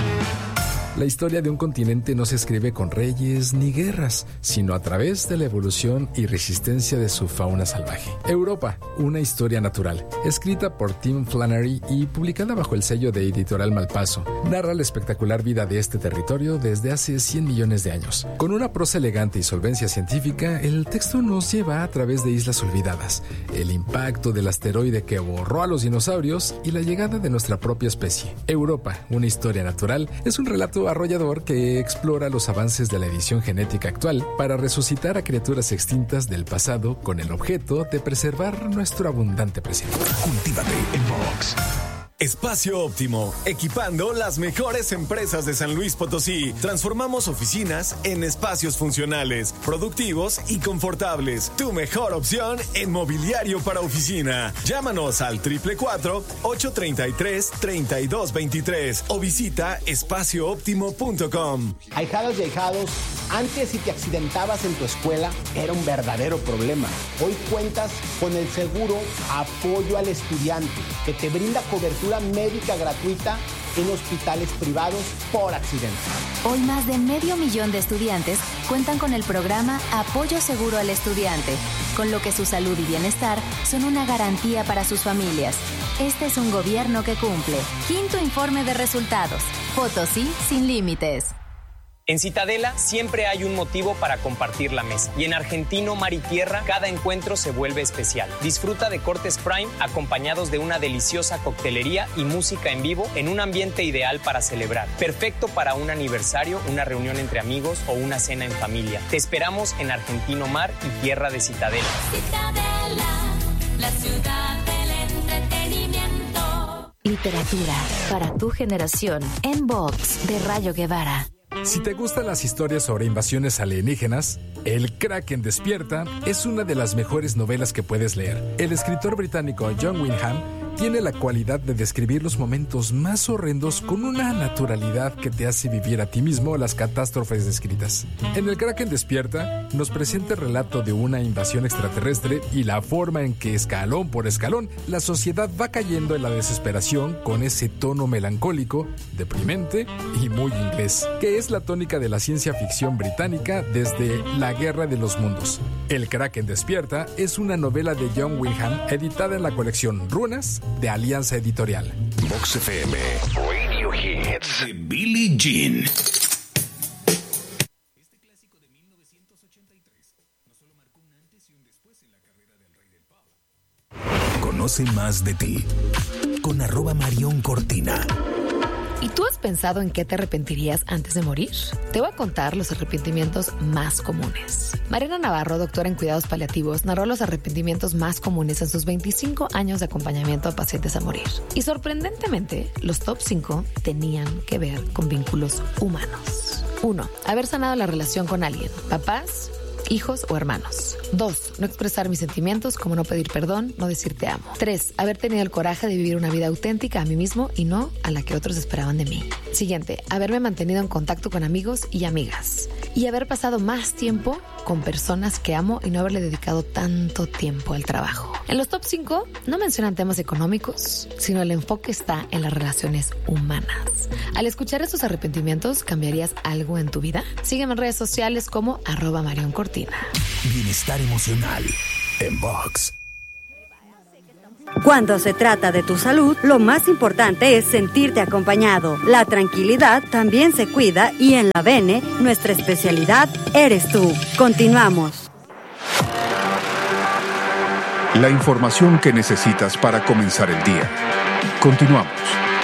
La historia de un continente no se escribe con reyes ni guerras, sino a través de la evolución y resistencia de su fauna salvaje. Europa, una historia natural, escrita por Tim Flannery y publicada bajo el sello de Editorial Malpaso, narra la espectacular vida de este territorio desde hace cien millones de años. Con una prosa elegante y solvencia científica, el texto nos lleva a través de islas olvidadas, el impacto del asteroide que borró a los dinosaurios y la llegada de nuestra propia especie. Europa, una historia natural, es un relato arrollador que explora los avances de la edición genética actual para resucitar a criaturas extintas del pasado con el objeto de preservar nuestro abundante presente. Cultívate en Vox. Espacio Óptimo, equipando las mejores empresas de San Luis Potosí. Transformamos oficinas en espacios funcionales, productivos y confortables. Tu mejor opción en mobiliario para oficina. Llámanos al cuatro cuatro cuatro, ocho tres tres, tres dos dos tres o visita espacio óptimo punto com. Ahijados y ahijados, antes si te accidentabas en tu escuela era un verdadero problema. Hoy cuentas con el seguro Apoyo al Estudiante, que te brinda cobertura médica gratuita en hospitales privados por accidente. Hoy más de medio millón de estudiantes cuentan con el programa Apoyo Seguro al Estudiante, con lo que su salud y bienestar son una garantía para sus familias. Este es un gobierno que cumple. Quinto informe de resultados. Potosí sin límites. En Citadela siempre hay un motivo para compartir la mesa. Y en Argentino Mar y Tierra, cada encuentro se vuelve especial. Disfruta de cortes prime acompañados de una deliciosa coctelería y música en vivo en un ambiente ideal para celebrar. Perfecto para un aniversario, una reunión entre amigos o una cena en familia. Te esperamos en Argentino Mar y Tierra de Citadela. Citadela, la ciudad del entretenimiento. Literatura para tu generación en Vox de Rayo Guevara. Si te gustan las historias sobre invasiones alienígenas, El Kraken Despierta es una de las mejores novelas que puedes leer. El escritor británico John Wyndham tiene la cualidad de describir los momentos más horrendos con una naturalidad que te hace vivir a ti mismo las catástrofes descritas. En El Kraken Despierta nos presenta el relato de una invasión extraterrestre y la forma en que escalón por escalón la sociedad va cayendo en la desesperación con ese tono melancólico, deprimente y muy inglés, que es la tónica de la ciencia ficción británica desde La Guerra de los Mundos. El Kraken Despierta es una novela de John Wyndham editada en la colección Runas de Alianza Editorial. Vox F M Radio hits de Billie Jean. Conoce más de ti con arroba Marión Cortina. ¿Y tú has pensado en qué te arrepentirías antes de morir? Te voy a contar los arrepentimientos más comunes. Mariana Navarro, doctora en cuidados paliativos, narró los arrepentimientos más comunes en sus veinticinco años de acompañamiento a pacientes a morir. Y sorprendentemente, los top cinco tenían que ver con vínculos humanos. uno. Haber sanado la relación con alguien. Papás, hijos o hermanos. Dos. No expresar mis sentimientos, como no pedir perdón, no decir te amo. Tres. Haber tenido el coraje de vivir una vida auténtica a mí mismo y no a la que otros esperaban de mí. Siguiente. Haberme mantenido en contacto con amigos y amigas. Y haber pasado más tiempo con personas que amo y no haberle dedicado tanto tiempo al trabajo. En los top cinco no mencionan temas económicos, sino el enfoque está en las relaciones humanas. Al escuchar estos arrepentimientos, ¿cambiarías algo en tu vida? Sígueme en redes sociales como arroba Marión Cortina. Bienestar emocional en Vox. Cuando se trata de tu salud, lo más importante es sentirte acompañado. La tranquilidad también se cuida y en la Bene, nuestra especialidad eres tú. Continuamos. La información que necesitas para comenzar el día. Continuamos.